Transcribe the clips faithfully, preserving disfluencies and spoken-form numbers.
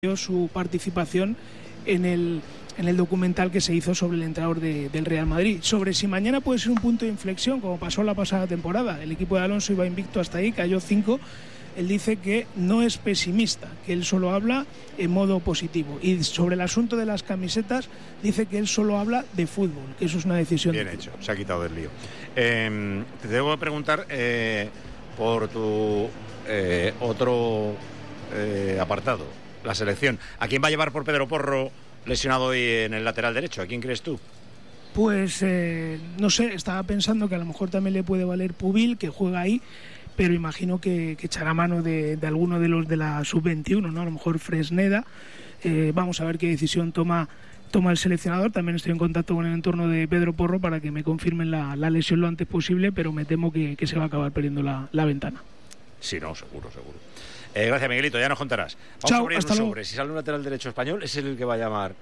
su participación en el, en el documental que se hizo sobre el entrenador de, del Real Madrid, sobre si mañana puede ser un punto de inflexión como pasó la pasada temporada. El equipo de Alonso iba invicto hasta ahí, cayó cinco. Él dice que no es pesimista, que él solo habla en modo positivo, y sobre el asunto de las camisetas dice que él solo habla de fútbol, que eso es una decisión. Bien hecho, se ha quitado del lío. Eh, te tengo que preguntar eh, por tu eh, otro eh, apartado, la selección. ¿A quién va a llevar por Pedro Porro lesionado hoy en el lateral derecho? ¿A quién crees tú? Pues eh, no sé, estaba pensando que a lo mejor también le puede valer Pubil, que juega ahí, pero imagino que, que echará mano de, de alguno de los de la sub veintiuno, ¿no? A lo mejor Fresneda. Eh, vamos a ver qué decisión toma, toma el seleccionador. También estoy en contacto con el entorno de Pedro Porro para que me confirmen la, la lesión lo antes posible, pero me temo que, que se va a acabar perdiendo la, la ventana. Sí, no, seguro, seguro. Eh, gracias, Miguelito, ya nos contarás. Vamos Chao, a abrir hasta un luego. sobre. Si sale un lateral derecho español, es el que va a llamar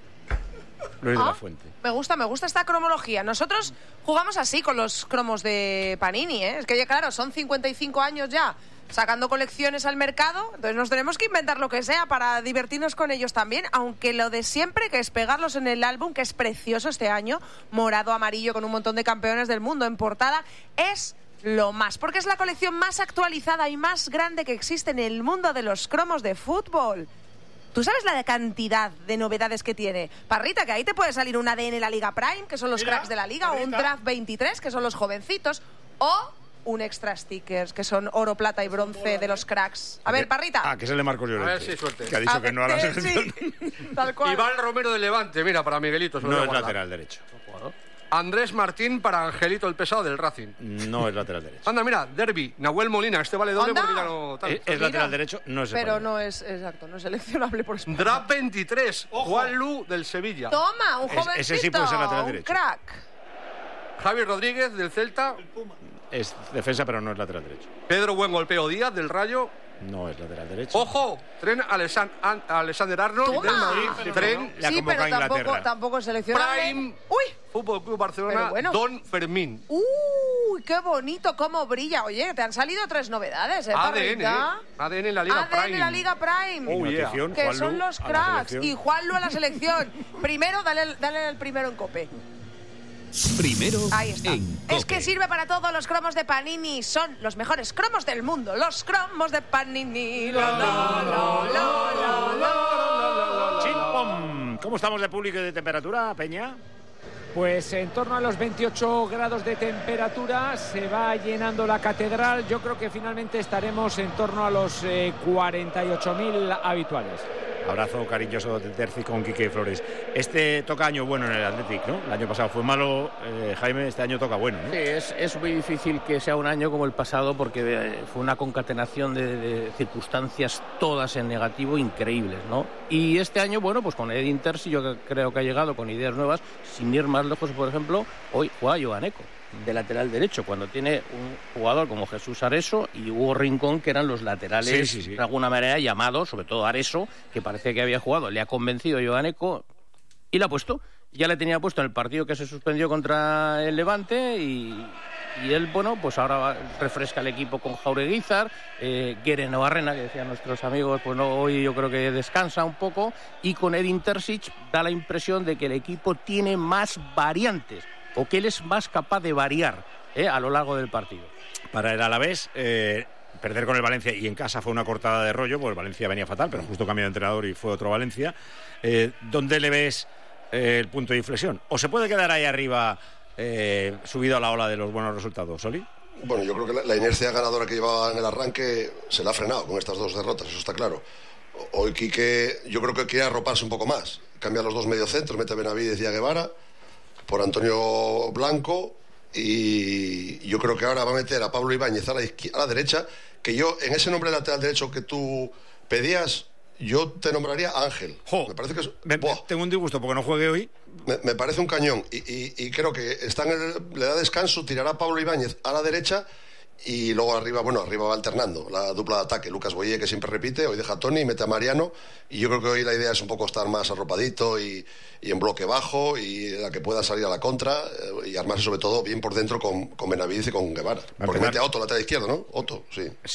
Luis ah, de la Fuente. Me gusta, me gusta esta cromología. Nosotros jugamos así con los cromos de Panini, ¿eh? Es que, claro, son cincuenta y cinco años ya sacando colecciones al mercado, entonces nos tenemos que inventar lo que sea para divertirnos con ellos también, aunque lo de siempre, que es pegarlos en el álbum, que es precioso este año, morado, amarillo, con un montón de campeones del mundo en portada, es lo más, porque es la colección más actualizada y más grande que existe en el mundo de los cromos de fútbol. ¿Tú sabes la de cantidad de novedades que tiene? Parrita, que ahí te puede salir un A D N La Liga Prime, que son los Mira, cracks de la Liga, Parrita. O un Draft veintitrés, que son los jovencitos, o un extra stickers, que son oro, plata y bronce de los cracks. A ver, Parrita. Ah, que es el de Marcos Llorente. A ver si suerte. Que ha dicho a que no a la selección. Sí, tal cual. Iván Romero de Levante, mira, para Miguelito. No es guardar. Lateral derecho. Andrés Martín para Angelito el Pesado del Racing. No es lateral derecho. Anda, mira, Derby, Nahuel Molina, este vale doble Anda. porque ya no... Tal. Es, es lateral derecho, no es Pero español. no es, exacto, no es seleccionable por España. Draft veintitrés, Juan Lu del Sevilla. Toma, un jovencito, es, ese sí puede ser lateral un derecho. crack. Javi Rodríguez del Celta. Es defensa, pero no es lateral derecho. Pedro Buen Golpeo Díaz del Rayo. No es lateral derecho. Ojo, Tren Alexan- An- Alexander Arnold Toma. del Madrid. Sí, Tren Le ha Sí, convocado pero a tampoco, Inglaterra. tampoco es seleccionable. Prime. Uy, Fútbol Club Barcelona. Pero bueno. Don Fermín. uy, qué bonito, cómo brilla. Oye, te han salido tres novedades, ¿eh, A D N, Parrita? ¿eh? A D N en la Liga A D N Prime. en la Liga Prime. Oh, yeah. Notición, Que Juanlu son los a la cracks. selección. Y Juanlu a la selección. Primero, dale, dale el primero en Cope. Primero Ahí está. en Es que Cope. sirve para todos los cromos de Panini. Son los mejores cromos del mundo. Los cromos de Panini. La, la, la, la, la, la. Chin, pom. ¿Cómo estamos de público y de temperatura, Peña? Pues en torno a los veintiocho grados de temperatura se va llenando la catedral. Yo creo que finalmente estaremos en torno a los eh, cuarenta y ocho mil habituales. Abrazo cariñoso de Terci con Quique Flores. Este toca año bueno en el Athletic, ¿no? El año pasado fue malo, eh, Jaime, este año toca bueno, ¿no? Sí, es, es muy difícil que sea un año como el pasado porque eh, fue una concatenación de, de circunstancias todas en negativo increíbles, ¿no? Y este año, bueno, pues con Edin Terzi yo creo que ha llegado con ideas nuevas, sin ir más lejos, por ejemplo, hoy juega Joan Eco de lateral derecho, cuando tiene un jugador como Jesús Areso y Hugo Rincón, que eran los laterales, sí, sí, sí. de alguna manera llamados, sobre todo Areso, que parecía que había jugado, le ha convencido Joan Eco y le ha puesto, ya le tenía puesto en el partido que se suspendió contra el Levante y, y él, bueno, pues ahora va, refresca el equipo con Jaureguizar, eh, Guere Navarrena, que decían nuestros amigos, pues no, hoy yo creo que descansa un poco, y con Edin Terzic da la impresión de que el equipo tiene más variantes, o que él es más capaz de variar eh, a lo largo del partido. Para el Alavés, eh, perder con el Valencia y en casa fue una cortada de rollo, porque el Valencia venía fatal, pero justo cambió de entrenador y fue otro Valencia. Eh, ¿Dónde le ves eh, el punto de inflexión? ¿O se puede quedar ahí arriba eh, subido a la ola de los buenos resultados, Soli? Bueno, yo creo que la, la inercia ganadora que llevaba en el arranque se la ha frenado con estas dos derrotas, eso está claro. Hoy Quique, yo creo que quiere arroparse un poco más. Cambia los dos mediocentros, mete a Benavides y a Guevara por Antonio Blanco, y yo creo que ahora va a meter a Pablo Ibáñez a la, izquier- a la derecha, que yo en ese nombre lateral derecho que tú pedías, yo te nombraría Ángel. Jo, me parece que es, me, Buah, tengo un disgusto porque no juegue hoy. me, me parece un cañón, y, y, y creo que está en el, le da descanso, tirará a Pablo Ibáñez a la derecha, y luego arriba, bueno, arriba va alternando la dupla de ataque, Lucas Boye, que siempre repite, hoy deja a Toni, mete a Mariano, y yo creo que hoy la idea es un poco estar más arropadito y, y en bloque bajo, y la que pueda salir a la contra, eh, y armarse sobre todo bien por dentro con, con Benavides y con Guevara, porque empezar. mete a Otto lateral izquierdo, ¿no? Otto, sí.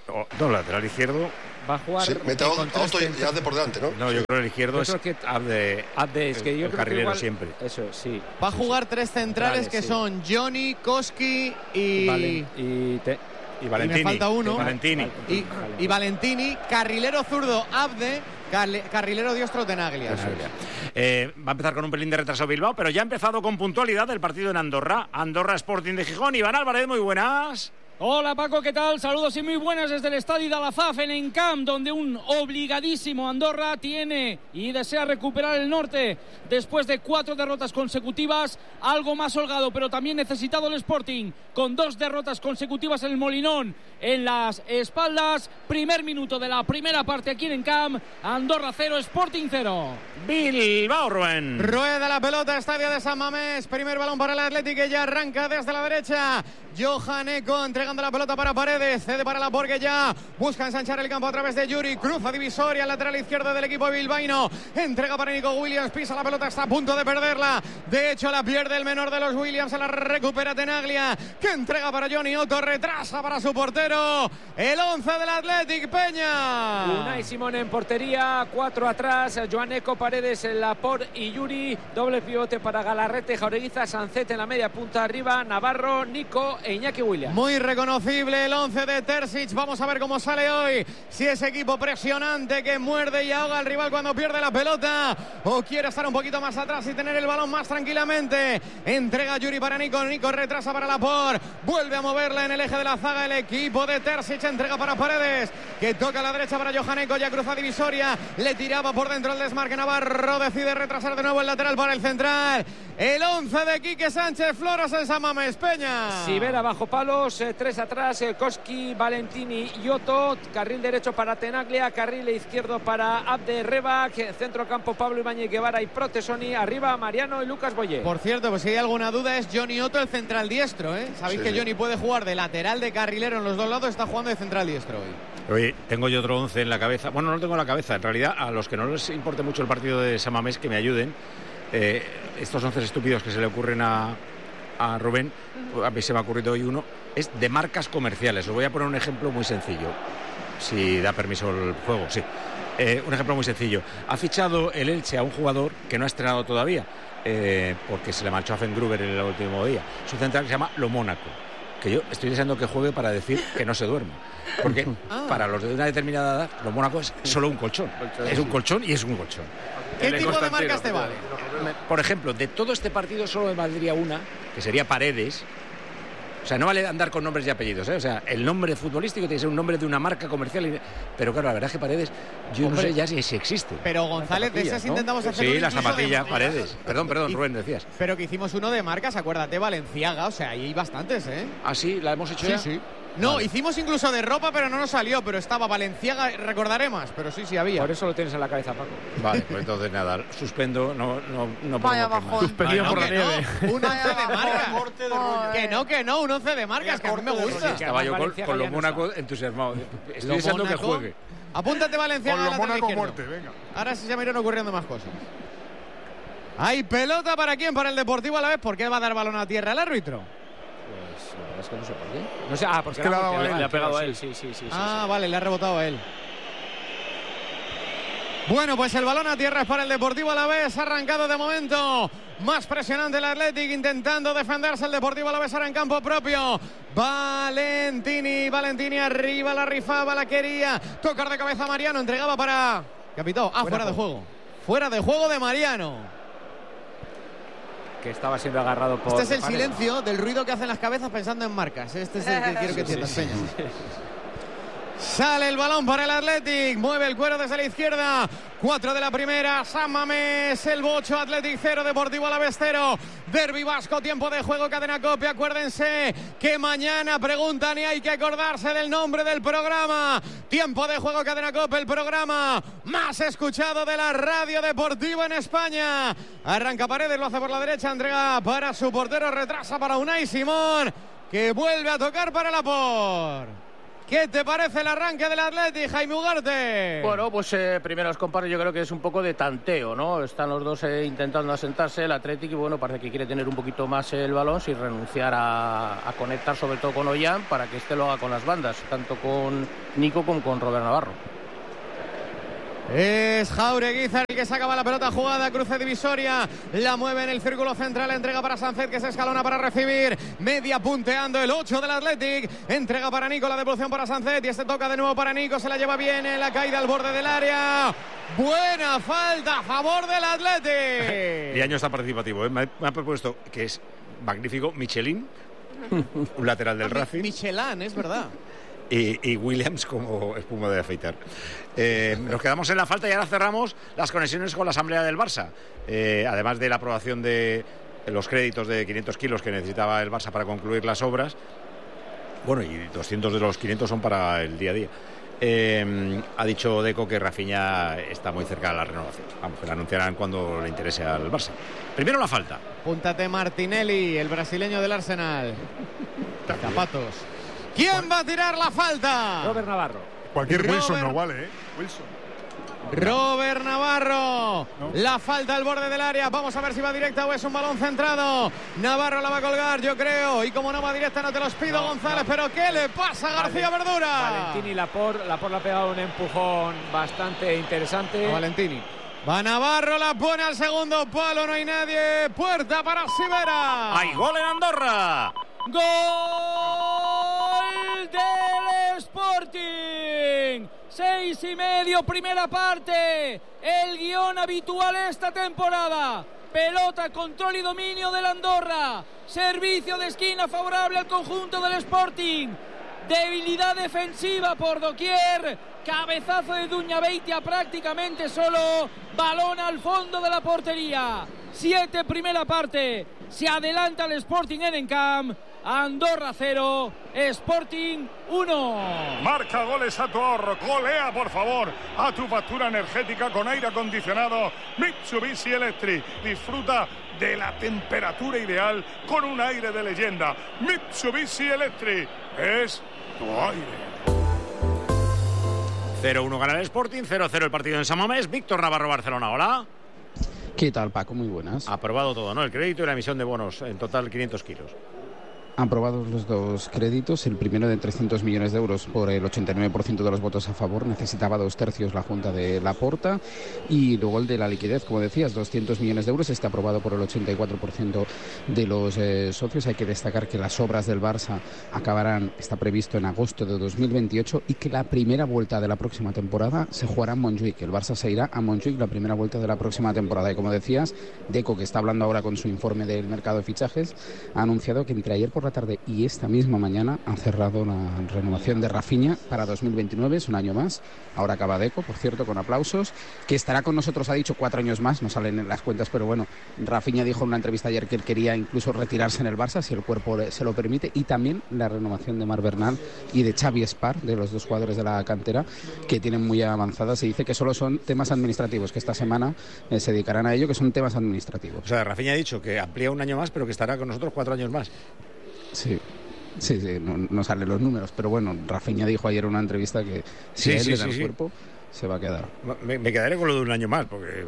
O, no, lateral izquierdo. Va a jugar. Sí, mete a con tres Otto y centros. Abde por delante, ¿no? No, yo creo que el izquierdo Yo es creo que- Abde, Abde, es que el- yo el creo que carrilero igual- siempre. Eso, sí. Va a sí, jugar sí. tres centrales que sí. son Johnny, Koski y... Vale, y te- Y Valentini. Y me falta uno. Y Valentini. y, y Valentini, carrilero zurdo Abde, carli- carrilero diestro Tenaglia. Eso es. Eh, va a empezar con un pelín de retraso Bilbao, pero ya ha empezado con puntualidad el partido en Andorra. Andorra Sporting de Gijón. Iván Álvarez, muy buenas. Hola Paco, ¿qué tal? Saludos y muy buenas desde el estadio de Alazaf en Encamp, donde un obligadísimo Andorra tiene y desea recuperar el norte después de cuatro derrotas consecutivas, algo más holgado pero también necesitado el Sporting, con dos derrotas consecutivas en el Molinón en las espaldas. Primer minuto de la primera parte aquí en Encamp, Andorra cero, Sporting cero. Bilbao, Rubén. Rueda la pelota, estadio de San Mamés. Primer balón para el Atlético que ya arranca desde la derecha. Johan Eko entregando la pelota para Paredes. Cede para la Porgue ya. Busca ensanchar el campo a través de Yuri. Cruza divisoria, lateral izquierdo del equipo bilbaíno. Entrega para Nico Williams. Pisa la pelota, está a punto de perderla. De hecho, la pierde el menor de los Williams. Se la recupera Tenaglia. Que entrega para Johnny Otto. Retrasa para su portero. El once del Athletic, Peña. Unai Simón en portería, cuatro atrás, Joan Eco, Paredes, Laporte y Yuri, doble pivote para Galarrete, Jaureguiza, Sancet en la media punta arriba, Navarro, Nico e Iñaki Williams. Muy reconocible el once de Terzic. Vamos a ver cómo sale hoy. Si es equipo presionante que muerde y ahoga al rival cuando pierde la pelota, o quiere estar un poquito más atrás y tener el balón más tranquilamente. Entrega Yuri para Nico. Nico retrasa para Laporte. Vuelve a moverla en el eje de la zaga el equipo de Terzic. Entrega para Paredes, que toca a la derecha para Johan Eko. Ya cruza divisoria. Le tiraba por dentro el desmarque. Navarro decide retrasar de nuevo el lateral para el central. El once de Quique Sánchez Flores en San Mamés, Peña. Sivera bajo palos, eh, tres atrás, eh, Koski, Valentini y Otto. Carril derecho para Tenaglia, carril izquierdo para Abde Rebac, centro campo Pablo Ibáñez Guevara y Protesoni, arriba Mariano y Lucas Boyer. Por cierto, pues si hay alguna duda es Johnny Otto el central diestro, ¿eh? Sabéis Sí, que sí. Johnny puede jugar de lateral, de carrilero en los dos lados, está jugando de central diestro hoy. Oye, tengo yo otro once en la cabeza. Bueno, no lo tengo en la cabeza. En realidad, a los que no les importe mucho el partido de San Mamés, que me ayuden. Eh, estos once estúpidos que se le ocurren a, a Rubén, a mí se me ha ocurrido hoy uno, es de marcas comerciales. Os voy a poner un ejemplo muy sencillo, si da permiso el juego, sí. Eh, un ejemplo muy sencillo. Ha fichado el Elche a un jugador que no ha estrenado todavía, eh, porque se le marchó a Fengruber en el último día. Su central que se llama Lo Mónaco, que yo estoy deseando que juegue para decir que no se duerma. Porque Ah. para los de una determinada edad, Lo Mónaco es solo un colchón. Es un colchón y es un colchón. ¿Qué El tipo de Constantino, marcas te pero- vale? Por ejemplo, de todo este partido solo me valdría una, que sería Paredes. O sea, no vale andar con nombres y apellidos, ¿eh? O sea, el nombre futbolístico tiene que ser un nombre de una marca comercial. y- Pero claro, la verdad es que Paredes, yo Hombre. no sé ya si, si existe. Pero González, de esas ¿no? intentamos hacer Sí, uno las incluso de zapatillas, marcas. Paredes. Perdón, perdón, Y- Rubén, decías. Pero que hicimos uno de marcas, acuérdate, Valenciaga, o sea, ahí hay bastantes, ¿eh? Ah, sí, la hemos hecho Sí, ya. sí. No, Vale. hicimos incluso de ropa, pero no nos salió, pero estaba Valenciaga, recordaré más, pero sí, sí había. Por eso lo tienes en la cabeza, Paco. Vale, pues entonces nada, suspendo, no, no, no Vaya provoque más. bajón. Que no, por la que no, nieve. un once de Vaya marcas. corte de rollo. Que no, que no, un once de marcas, que a mí me gusta. Estaba yo con, Valenciaga con ya los no Mónaco está. entusiasmado. Estoy Lo deseando que Mónaco. juegue. Apúntate Valenciaga Con al lo lateral Mónaco izquierdo. muerte, venga. Ahora sí se me irán ocurriendo más cosas. ¿Hay pelota para quién? Para el Deportivo a la vez. ¿Por qué va a dar balón a tierra el árbitro? Pues la verdad es que no sé por qué. No sé, ah, porque Es que le ha dado porque a él, le ha pegado a sí. él, sí, sí, sí. sí, Ah, sí. vale, le ha rebotado a él. Bueno, pues el balón a tierra es para el Deportivo Alavés. Ha arrancado de momento más presionante el Athletic, intentando defenderse el Deportivo Alavés ahora en campo propio. Valentini, Valentini arriba, la rifaba, la quería. Tocar de cabeza a Mariano, entregaba para Capitão. Ah, fuera, de juego. Fuera de juego de Mariano. Que estaba siendo agarrado por... Este es el Paredes. silencio del ruido que hacen las cabezas pensando en marcas. Este es el que quiero que entiendas, Peña. Sale el balón para el Athletic. Mueve el cuero desde la izquierda. Cuatro de la primera. San Mamés, el Bocho, Athletic cero, Deportivo Alavés cero. Derbi vasco, tiempo de juego, cadena Cope. Acuérdense que mañana preguntan y hay que acordarse del nombre del programa. Tiempo de juego, cadena Cope, el programa más escuchado de la radio deportiva en España. Arranca Paredes, lo hace por la derecha, entrega para su portero, retrasa para Unai Simón, que vuelve a tocar para Laporte. ¿Qué te parece el arranque del Athletic, Jaime Ugarte? Bueno, pues eh, primeros comparos yo creo que es un poco de tanteo, ¿no? Están los dos eh, intentando asentarse, el Athletic, y bueno, parece que quiere tener un poquito más el balón sin renunciar a, a conectar sobre todo con Ollán para que este lo haga con las bandas, tanto con Nico como con Robert Navarro. Es Jaureguizar el que sacaba la pelota jugada, cruce divisoria, la mueve en el círculo central, entrega para Sánchez que se escalona para recibir, media punteando el ocho del Athletic, entrega para Nico, la devolución para Sánchez y este toca de nuevo para Nico, se la lleva bien en la caída al borde del área. Buena falta a favor del Athletic. Y año está participativo, ¿eh? me, ha, me ha propuesto que es magnífico Michelin, un lateral del Racing. Michelin, es verdad. Y, y Williams como espuma de afeitar. Eh, nos quedamos en la falta y ahora cerramos las conexiones con la Asamblea del Barça. Eh, además de la aprobación de los créditos de quinientos kilos que necesitaba el Barça para concluir las obras. Bueno, y doscientos de los quinientos son para el día a día. Eh, ha dicho Deco que Rafinha está muy cerca de la renovación. Vamos, que la anunciarán cuando le interese al Barça. Primero la falta. Púntate Martinelli, el brasileño del Arsenal. Zapatos. ¿Quién va a tirar la falta? Robert Navarro. Cualquier Robert... Wilson no vale, ¿eh? Wilson. Robert Navarro. No. La falta al borde del área. Vamos a ver si va directa o es un balón centrado. Navarro la va a colgar, yo creo. Y como no va directa, no te los pido, no, González. No. Pero ¿qué le pasa a García vale. Verdura? Valentini Laporte. Laporte le ha pegado un empujón bastante interesante. A Valentini. Va Navarro, la pone al segundo palo. No hay nadie. Puerta para Sivera. ¡Hay gol en Andorra! ¡Gol del Sporting! Seis y medio, primera parte. El guión habitual esta temporada. Pelota, control y dominio del Andorra. Servicio de esquina favorable al conjunto del Sporting. Debilidad defensiva por doquier. Cabezazo de Duñabeitia prácticamente solo. Balón al fondo de la portería. Siete, primera parte. Se adelanta el Sporting en Encamp. Andorra cero, Sporting uno. Marca goles a tu ahorro, golea por favor a tu factura energética con aire acondicionado Mitsubishi Electric. Disfruta de la temperatura ideal con un aire de leyenda. Mitsubishi Electric es tu aire. cero uno gana el Sporting, cero cero el partido en San Mamés. Víctor Navarro, Barcelona, hola. ¿Qué tal, Paco? Muy buenas. Aprobado todo, ¿no? El crédito y la emisión de bonos, en total quinientos kilos. Aprobados los dos créditos, el primero de trescientos millones de euros por el ochenta y nueve por ciento de los votos a favor, necesitaba dos tercios la Junta de Laporta, y luego el de la liquidez, como decías, doscientos millones de euros, está aprobado por el ochenta y cuatro por ciento de los eh, socios. Hay que destacar que las obras del Barça acabarán, está previsto en agosto de dos mil veintiocho, y que la primera vuelta de la próxima temporada se jugará en Montjuic. El Barça se irá a Montjuic la primera vuelta de la próxima temporada, y como decías, Deco, que está hablando ahora con su informe del mercado de fichajes, ha anunciado que entre ayer por la tarde y esta misma mañana han cerrado la renovación de Rafinha para dos mil veintinueve, es un año más. Ahora acaba Deco, por cierto, con aplausos, que estará con nosotros, ha dicho cuatro años más, no salen en las cuentas, pero bueno, Rafinha dijo en una entrevista ayer que él quería incluso retirarse en el Barça, si el cuerpo se lo permite, y también la renovación de Marc Bernal y de Xavi Espar, de los dos jugadores de la cantera, que tienen muy avanzadas. Se dice que solo son temas administrativos, que esta semana eh, se dedicarán a ello, que son temas administrativos. O sea, Rafinha ha dicho que amplía un año más, pero que estará con nosotros cuatro años más. Sí, sí, sí, no, no salen los números, pero bueno, Rafinha dijo ayer en una entrevista que si sí, a él sí, le da sí, el sí. cuerpo, se va a quedar. Me, me quedaré con lo de un año más, porque...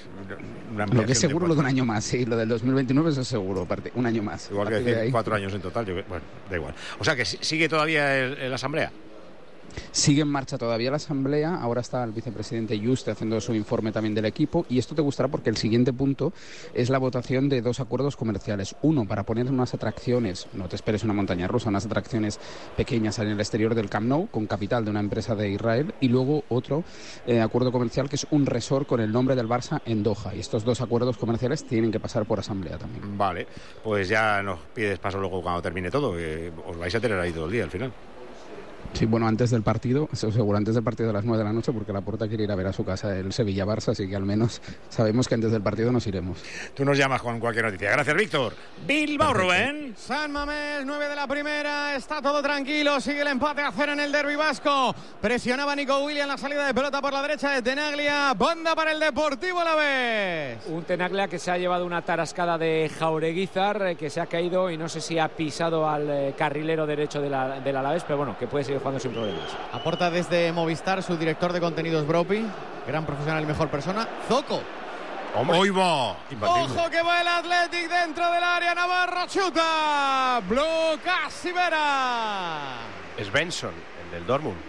Lo que es seguro, de lo de un año más, sí, lo del dos mil veintinueve eso es seguro, parte, un año más. Igual que decir cuatro años en total, yo, bueno, da igual. O sea, que sigue todavía el, el asamblea. Sigue en marcha todavía la asamblea, ahora está el vicepresidente Juste haciendo su informe también del equipo, y esto te gustará porque el siguiente punto es la votación de dos acuerdos comerciales. Uno, para poner unas atracciones, no te esperes una montaña rusa, unas atracciones pequeñas en el exterior del Camp Nou, con capital de una empresa de Israel, y luego otro eh, acuerdo comercial que es un resort con el nombre del Barça en Doha, y estos dos acuerdos comerciales tienen que pasar por asamblea también. Vale, pues ya nos pides paso luego cuando termine todo, que os vais a tener ahí todo el día al final. Sí, bueno, antes del partido, seguro, antes del partido de las nueve de la noche, porque Laporta quiere ir a ver a su casa el Sevilla-Barça, así que al menos sabemos que antes del partido nos iremos. Tú nos llamas con cualquier noticia. Gracias, Víctor. Bilbao, Rubén. San Mamés, nueve de la primera, está todo tranquilo, sigue el empate a cero en el derbi vasco. Presionaba Nico Williams la salida de pelota por la derecha de Tenaglia, banda para el Deportivo Alavés. Un Tenaglia que se ha llevado una tarascada de Jaureguizar, que se ha caído y no sé si ha pisado al carrilero derecho de la, del Alavés, pero bueno, que puede ser sigue jugando sin problemas. Aporta desde Movistar su director de contenidos Bropi, gran profesional y mejor persona, Zoco. ¡Hoy va! Ojo que va el Athletic dentro del área, Navarro chuta, bloca Sivera. Es Benson, el del Dortmund.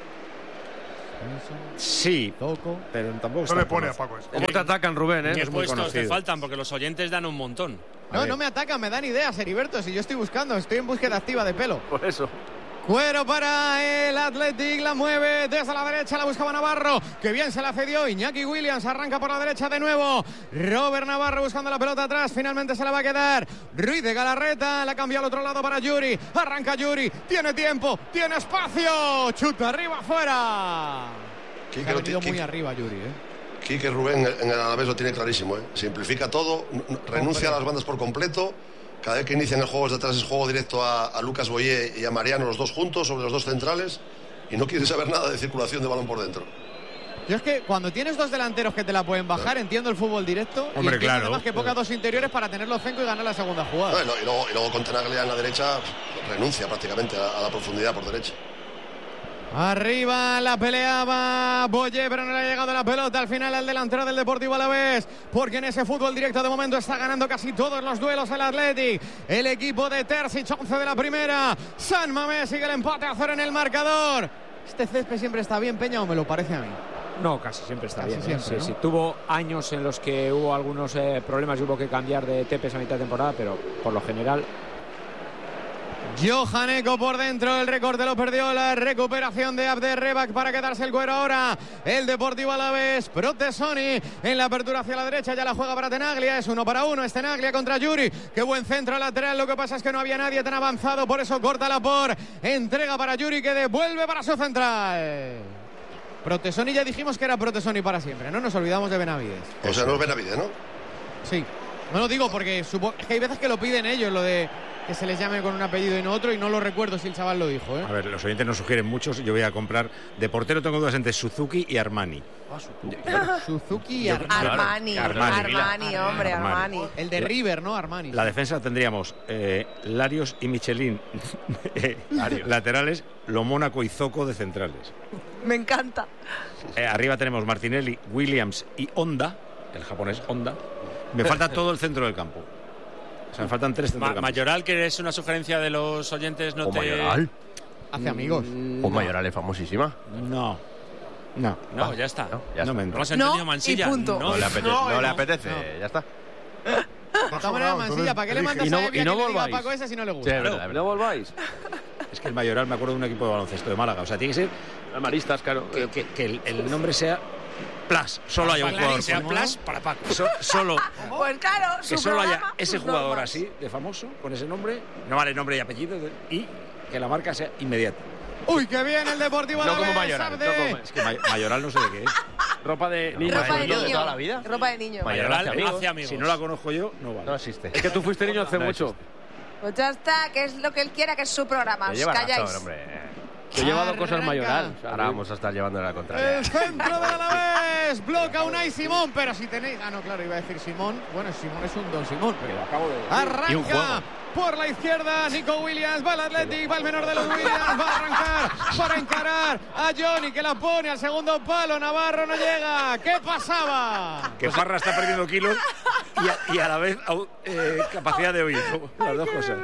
Sí, Toco. pero tampoco No le pone a Paco eso. ¿Cómo te atacan, Rubén? Eh? ¿Qué es muy puestos te conocido. faltan? Porque los oyentes dan un montón. No, no me atacan, me dan ideas, Heriberto. Si yo estoy buscando, estoy en búsqueda activa de pelo. Por eso. Cuero para el Athletic, la mueve desde la derecha, la buscaba Navarro, que bien se la cedió. Iñaki Williams arranca por la derecha de nuevo. Robert Navarro buscando la pelota atrás, finalmente se la va a quedar Ruiz de Galarreta, la cambia al otro lado para Yuri. Arranca Yuri, tiene tiempo, tiene espacio, chuta arriba, afuera. Se ha venido muy arriba Yuri, ¿eh? Quique Rubén en el Alavés lo tiene clarísimo, ¿eh? Simplifica todo, renuncia a las bandas por completo. Cada vez que inician el juego desde atrás es juego directo a, a Lucas Boyé y a Mariano, los dos juntos, sobre los dos centrales, y no quiere saber nada de circulación de balón por dentro. Yo es que cuando tienes dos delanteros que te la pueden bajar, claro, entiendo el fútbol directo. Hombre, y entiendo claro. Además que ponga dos interiores para tenerlo cinco y ganar la segunda jugada. No, y, lo, y, luego, y luego con Tenaglia en la derecha renuncia prácticamente a, a la profundidad por derecha. Arriba la peleaba Boyé, pero no le ha llegado la pelota al final al delantero del Deportivo Alavés, porque en ese fútbol directo de momento está ganando casi todos los duelos el Athletic. El equipo de Terzic, once de la primera. San Mamés sigue el empate a cero en el marcador. Este césped siempre está bien, Peña, o me lo parece a mí. No, casi siempre está Casi bien. siempre, ¿eh? ¿no? Sí, sí. Tuvo años en los que hubo algunos eh, problemas y hubo que cambiar de Tepes a mitad de temporada, pero por lo general. Johan Eko por dentro, el recorte lo perdió, la recuperación de Abder Rebak para quedarse el cuero ahora. El Deportivo Alavés, Protesoni en la apertura hacia la derecha, ya la juega para Tenaglia, es uno para uno, es Tenaglia contra Yuri, qué buen centro lateral, lo que pasa es que no había nadie tan avanzado, por eso corta la por, entrega para Yuri que devuelve para su central. Protesoni ya dijimos que era Protesoni para siempre, no nos olvidamos de Benavides. O sea, no es Benavides, ¿no? Sí, no lo digo porque supo... es que hay veces que lo piden ellos, lo de que se les llame con un apellido y no otro, y no lo recuerdo si el chaval lo dijo, ¿eh? A ver, los oyentes nos sugieren muchos. Yo voy a comprar de portero, tengo dudas entre Suzuki y Armani. Ah, Suzuki y Armani. Armani, Armani, Armani, hombre, Armani. Armani. El de River, ¿no? Armani. La defensa tendríamos eh, Larios y Michelin laterales, Lo Mónaco y Zoco de centrales. Me encanta. Eh, arriba tenemos Martinelli, Williams y Honda, el japonés Honda. Me falta todo el centro del campo. O sea, me faltan tres centros Ma del campo. Mayoral, que es una sugerencia de los oyentes, no ¿O te... Mayoral? Hace amigos. ¿O Mayoral es famosísima? No. No. No, ya está. No, ya No está. me ¿No lo has No, entendido, y Mansilla? punto. No le apetece, No, no, no, le apetece, no. ya está. De esta manera, Mansilla, ¿para qué le mandas Y no- a Evia y no que le diga a volváis. Paco ese si no le Sí, gusta? es verdad, es verdad. volváis. Es que el Mayoral, me acuerdo de un equipo de baloncesto de Málaga. O sea, tiene que ser Maristas, claro. que, que- que el, el nombre sea Plas. Solo haya un Para jugador. que sea con- Plas para Paco. So- solo Pues claro, su que solo haya programa, ese sus jugador normas. así, de famoso, con ese nombre. No vale nombre y apellido. de- y que la marca sea inmediata. Uy, qué bien el Deportivo No como Alavés, Mayoral, Abde. no como- Es que May- Mayoral no sé de qué es. Ropa de niño. Ropa de Sobre todo de niño. toda la vida. Ropa de niño. Mayoral hace hace amigos. Si no la conozco yo, no vale. No existe. Es que tú fuiste niño hace No mucho. existe. Pues ya está, que es lo que él quiera, que es su programa. Te Os lleva calláis. razón, hombre. Yo he llevado cosas Arranca. Mayoral. O sea, Ahora vamos a estar llevando la contraria. El centro del Alavés, bloca Unai Simón, pero si tenéis... Ah, no, claro, iba a decir Simón. Bueno, Simón es un don Simón, pero acabo de arranca Y un juego. por la izquierda, Nico Williams, va el Athletic, va el menor de los Williams, va a arrancar para encarar a Johnny, que la pone al segundo palo, Navarro no llega. ¿Qué pasaba? Que Parra está perdiendo kilos y a, y a la vez au- eh, capacidad de oír. Las dos cosas.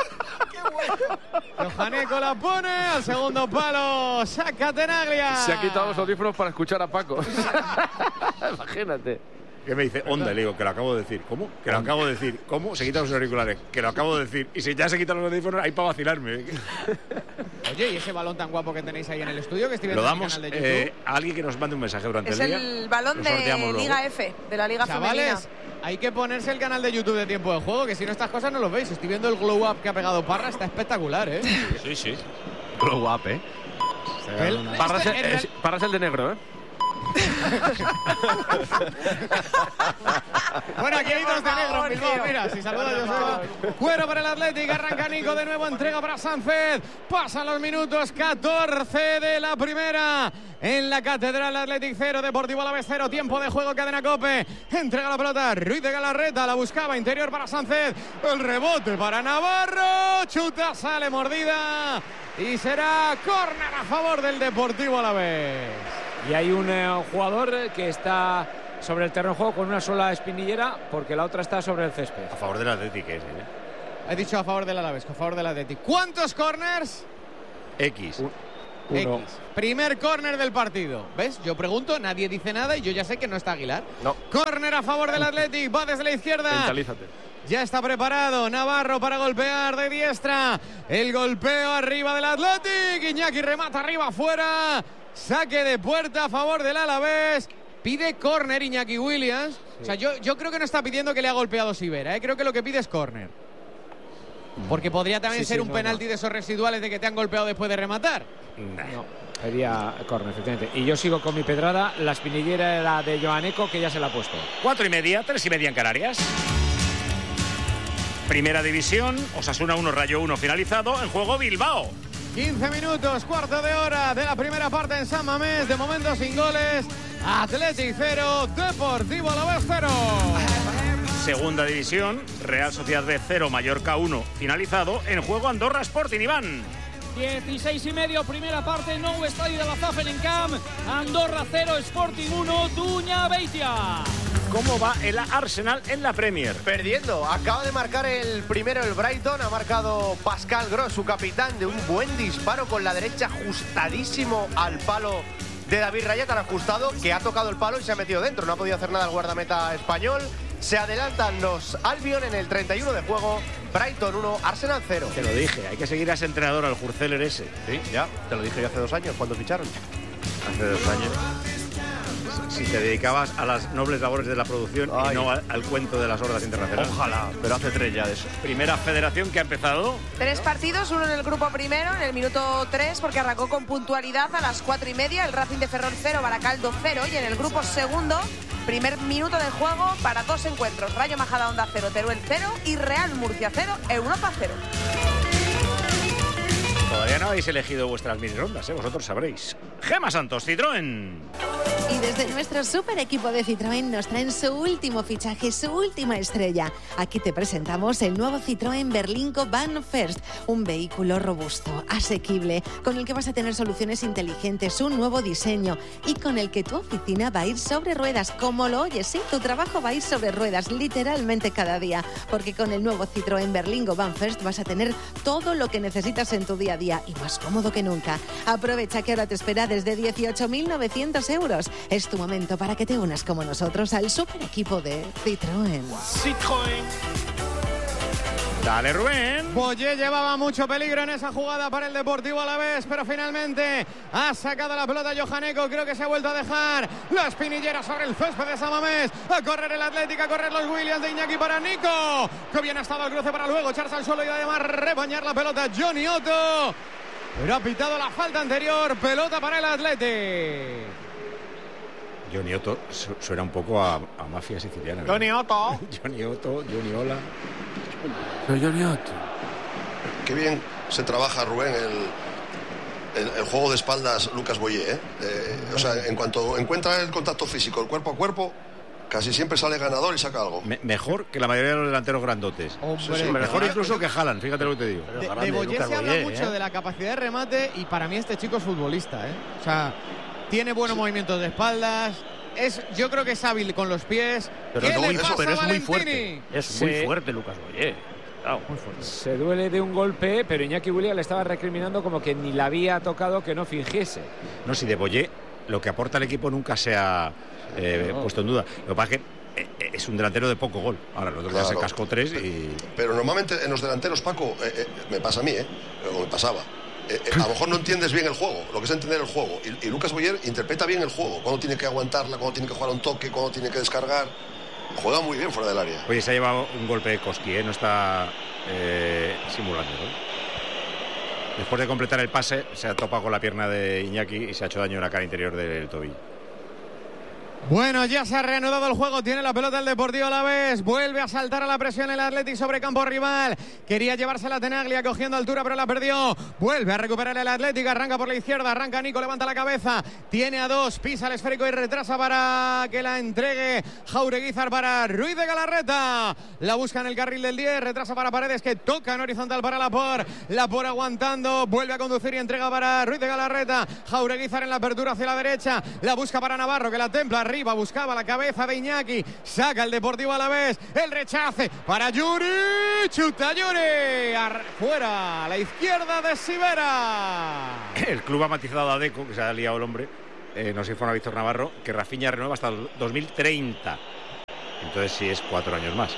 Johaneco la pone al segundo palo, saca Tenaglia. Se ha quitado los audífonos para escuchar a Paco. Imagínate. Que me dice, onda, le digo, que lo acabo de decir. ¿Cómo? Que lo acabo de decir. ¿Cómo? Se quitan los auriculares. Que lo acabo de decir. Y si ya se quitan los audífonos, hay para vacilarme. Oye, ¿y ese balón tan guapo que tenéis ahí en el estudio que estoy viendo Lo en el damos canal de YouTube? eh, a alguien que nos mande un mensaje durante Es el día. el balón Lo de sorteamos luego. Liga F, de la Liga Femenina. Chavales, hay que ponerse el canal de YouTube de Tiempo de Juego, que si no estas cosas no los veis. Estoy viendo el glow up que ha pegado Parra, está espectacular, ¿eh? Sí, sí. Glow up, ¿eh? El- Parra es, este- en el- es- Parra es el de negro, ¿eh? Bueno, aquí hay dos de Por negro, favor, Bilbao, tío. mira, si saluda yo soy. Cuero para el Athletic, arranca Nico de nuevo, entrega para Sánchez. Pasan los minutos, catorce de la primera. En la Catedral Athletic cero, Deportivo Alavés cero, tiempo de juego, cadena Cope. Entrega la pelota, Ruiz de Galarreta, la buscaba, interior para Sánchez. El rebote para Navarro, chuta, sale mordida. y será córner a favor del Deportivo Alavés. Y hay un eh, jugador que está sobre el terreno de juego con una sola espinillera porque la otra está sobre el césped. A favor del Atlético ese, ¿eh? He dicho a favor del Alavés, a favor del Atlético. ¿Cuántos córners? X. Uno. X. Primer córner del partido. ¿Ves? Yo pregunto, nadie dice nada y yo ya sé que no está Aguilar. No. Córner a favor del Atlético, va desde la izquierda. Mentalízate. Ya está preparado Navarro para golpear de diestra. El golpeo arriba del Atlético. Iñaki remata arriba, afuera. Saque de puerta a favor del Alavés. Pide córner Iñaki Williams. Sí. O sea, yo, yo creo que no está pidiendo que le ha golpeado Sivera, ¿eh? Creo que lo que pide es córner. Porque podría también sí, ser sí, un no, penalti no. de esos residuales de que te han golpeado después de rematar. No, sería córner, efectivamente. Y yo sigo con mi pedrada. La espinillera era de Joaneco, que ya se la ha puesto. Cuatro y media, tres y media en Canarias. Primera división, Osasuna uno, Rayo uno finalizado. En juego Bilbao. quince minutos, cuarto de hora de la primera parte en San Mamés. De momento sin goles. Athletic cero, Deportivo Alavés cero. Segunda división, Real Sociedad B cero, Mallorca uno finalizado. En juego Andorra Sporting, Iván. dieciséis y medio, primera parte, nou estadio de la F A F en Encamp. Andorra cero, Sporting uno, Duña Beitia. ¿Cómo va el Arsenal en la Premier? Perdiendo, acaba de marcar el primero el Brighton, ha marcado Pascal Gross, su capitán, de un buen disparo con la derecha ajustadísimo al palo de David Raya, tan ajustado que ha tocado el palo y se ha metido dentro, no ha podido hacer nada el guardameta español. Se adelantan los Albion en el treinta y uno de juego. Brighton uno, Arsenal cero. Te lo dije, hay que seguir a ese entrenador, al Jurceler ese. Sí, ya, te lo dije yo hace dos años, cuando ficharon. Hace dos años. Si te dedicabas a las nobles labores de la producción Ay. y no al, al cuento de las hordas internacionales. Ojalá, pero hace tres ya de eso. Primera federación que ha empezado. Tres partidos, uno en el grupo primero, en el minuto tres, porque arrancó con puntualidad a las cuatro y media. El Racing de Ferrol cero, Baracaldo cero. Y en el grupo segundo, primer minuto de juego para dos encuentros. Rayo Majadahonda cero, Teruel cero y Real Murcia cero, Europa cero. Todavía no habéis elegido vuestras mini rondas, ¿eh? Vosotros sabréis. Gema Santos, Citroën. Y desde nuestro super equipo de Citroën nos traen su último fichaje, su última estrella. Aquí te presentamos el nuevo Citroën Berlingo Van First, un vehículo robusto, asequible, con el que vas a tener soluciones inteligentes, un nuevo diseño y con el que tu oficina va a ir sobre ruedas, como lo oyes, sí, tu trabajo va a ir sobre ruedas, literalmente cada día, porque con el nuevo Citroën Berlingo Van First vas a tener todo lo que necesitas en tu día a día y más cómodo que nunca. Aprovecha que ahora te espera desde dieciocho mil novecientos euros. Es tu momento para que te unas como nosotros al super equipo de Citroën. Citroën. Dale, Rubén. Boyé llevaba mucho peligro en esa jugada para el Deportivo Alavés, pero finalmente ha sacado la pelota Johaneco. Creo que se ha vuelto a dejar la espinillera sobre el césped de San Mamés. A correr el Atlético, a correr los Williams de Iñaki para Nico. Que bien ha estado el cruce para luego echarse al suelo y además rebañar la pelota Johnny Otto. Pero ha pitado la falta anterior. Pelota para el Atlético. Johnny Otto su suena un poco a, a mafia siciliana, ¿no? Johnny Otto. Johnny Otto, Johnny Ola. Soy Johnny Otto. Qué bien se trabaja, Rubén, el, el, el juego de espaldas Lucas Boyé, ¿eh? Eh, o sea, en cuanto encuentra el contacto físico, el cuerpo a cuerpo, casi siempre sale ganador y saca algo. Me, mejor que la mayoría de los delanteros grandotes. Hombre, sí, sí, mejor incluso que Haaland, fíjate lo que te digo. De, de Boyé se habla mucho ¿eh? de la capacidad de remate y para mí este chico es futbolista, ¿eh? O sea, tiene buenos sí. movimientos de espaldas. Es, yo creo que es hábil con los pies. Pero, ¿Qué no, le pasa pero es a muy fuerte. Es sí. muy fuerte Lucas Boyé. Claro. Muy fuerte. Se duele de un golpe, pero Iñaki Williams le estaba recriminando como que ni la había tocado, que no fingiese. No, si de Boyé lo que aporta al equipo nunca se ha eh, no. puesto en duda. Lo que pasa es que eh, es un delantero de poco gol. Ahora, el otro día se cascó tres y... Pero normalmente en los delanteros, Paco, eh, eh, me pasa a mí, ¿eh? O me pasaba. Eh, eh, a lo mejor no entiendes bien el juego, lo que es entender el juego. Y, y Lucas Boyer interpreta bien el juego, cuando tiene que aguantarla, cuando tiene que jugar un toque, cuando tiene que descargar. Juega muy bien fuera del área. Oye, se ha llevado un golpe de Koski, ¿eh? No está eh, simulando, ¿no? Después de completar el pase, se ha topado con la pierna de Iñaki y se ha hecho daño en la cara interior del tobillo. Bueno, ya se ha reanudado el juego, tiene la pelota el Deportivo Alavés, vuelve a saltar a la presión el Athletic sobre campo rival, quería llevarse la Tenaglia cogiendo altura pero la perdió, vuelve a recuperar el Athletic, arranca por la izquierda, arranca Nico, levanta la cabeza, tiene a dos, pisa el esférico y retrasa para que la entregue Jaureguizar para Ruiz de Galarreta, la busca en el carril del diez, retrasa para Paredes que toca en horizontal para Laporte, Laporte aguantando, vuelve a conducir y entrega para Ruiz de Galarreta, Jaureguizar en la apertura hacia la derecha, la busca para Navarro que la templa arriba. Arriba buscaba la cabeza de Iñaki, saca el Deportivo Alavés, el rechace para Yuri, chuta Yuri, fuera a la izquierda de Sivera. El club ha matizado a Deco, que se ha liado el hombre, eh, nos informa Víctor Navarro, que Rafinha renueva hasta el dos mil treinta, entonces sí es cuatro años más.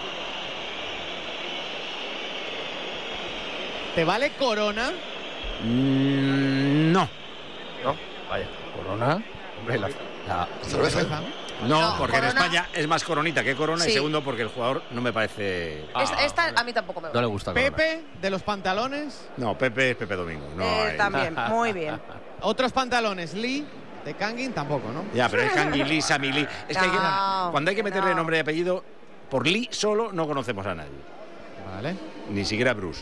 ¿Te vale Corona? Mm, no. No, vaya, Corona, hombre, la... La cerveza. No, no, porque Corona... en España es más Coronita que Corona, sí. Y segundo porque el jugador no me parece... Esta, esta a mí tampoco me gusta. No le gusta Corona. Pepe, de los pantalones. No, Pepe es Pepe Domingo. No, eh, hay... También, muy bien. Otros pantalones, Lee, de Kangin tampoco, ¿no? Ya, pero es Kangin Lee, Sami Lee. Es que, no, hay que cuando hay que meterle no. nombre y apellido, por Lee solo no conocemos a nadie. Vale. Ni siquiera Bruce.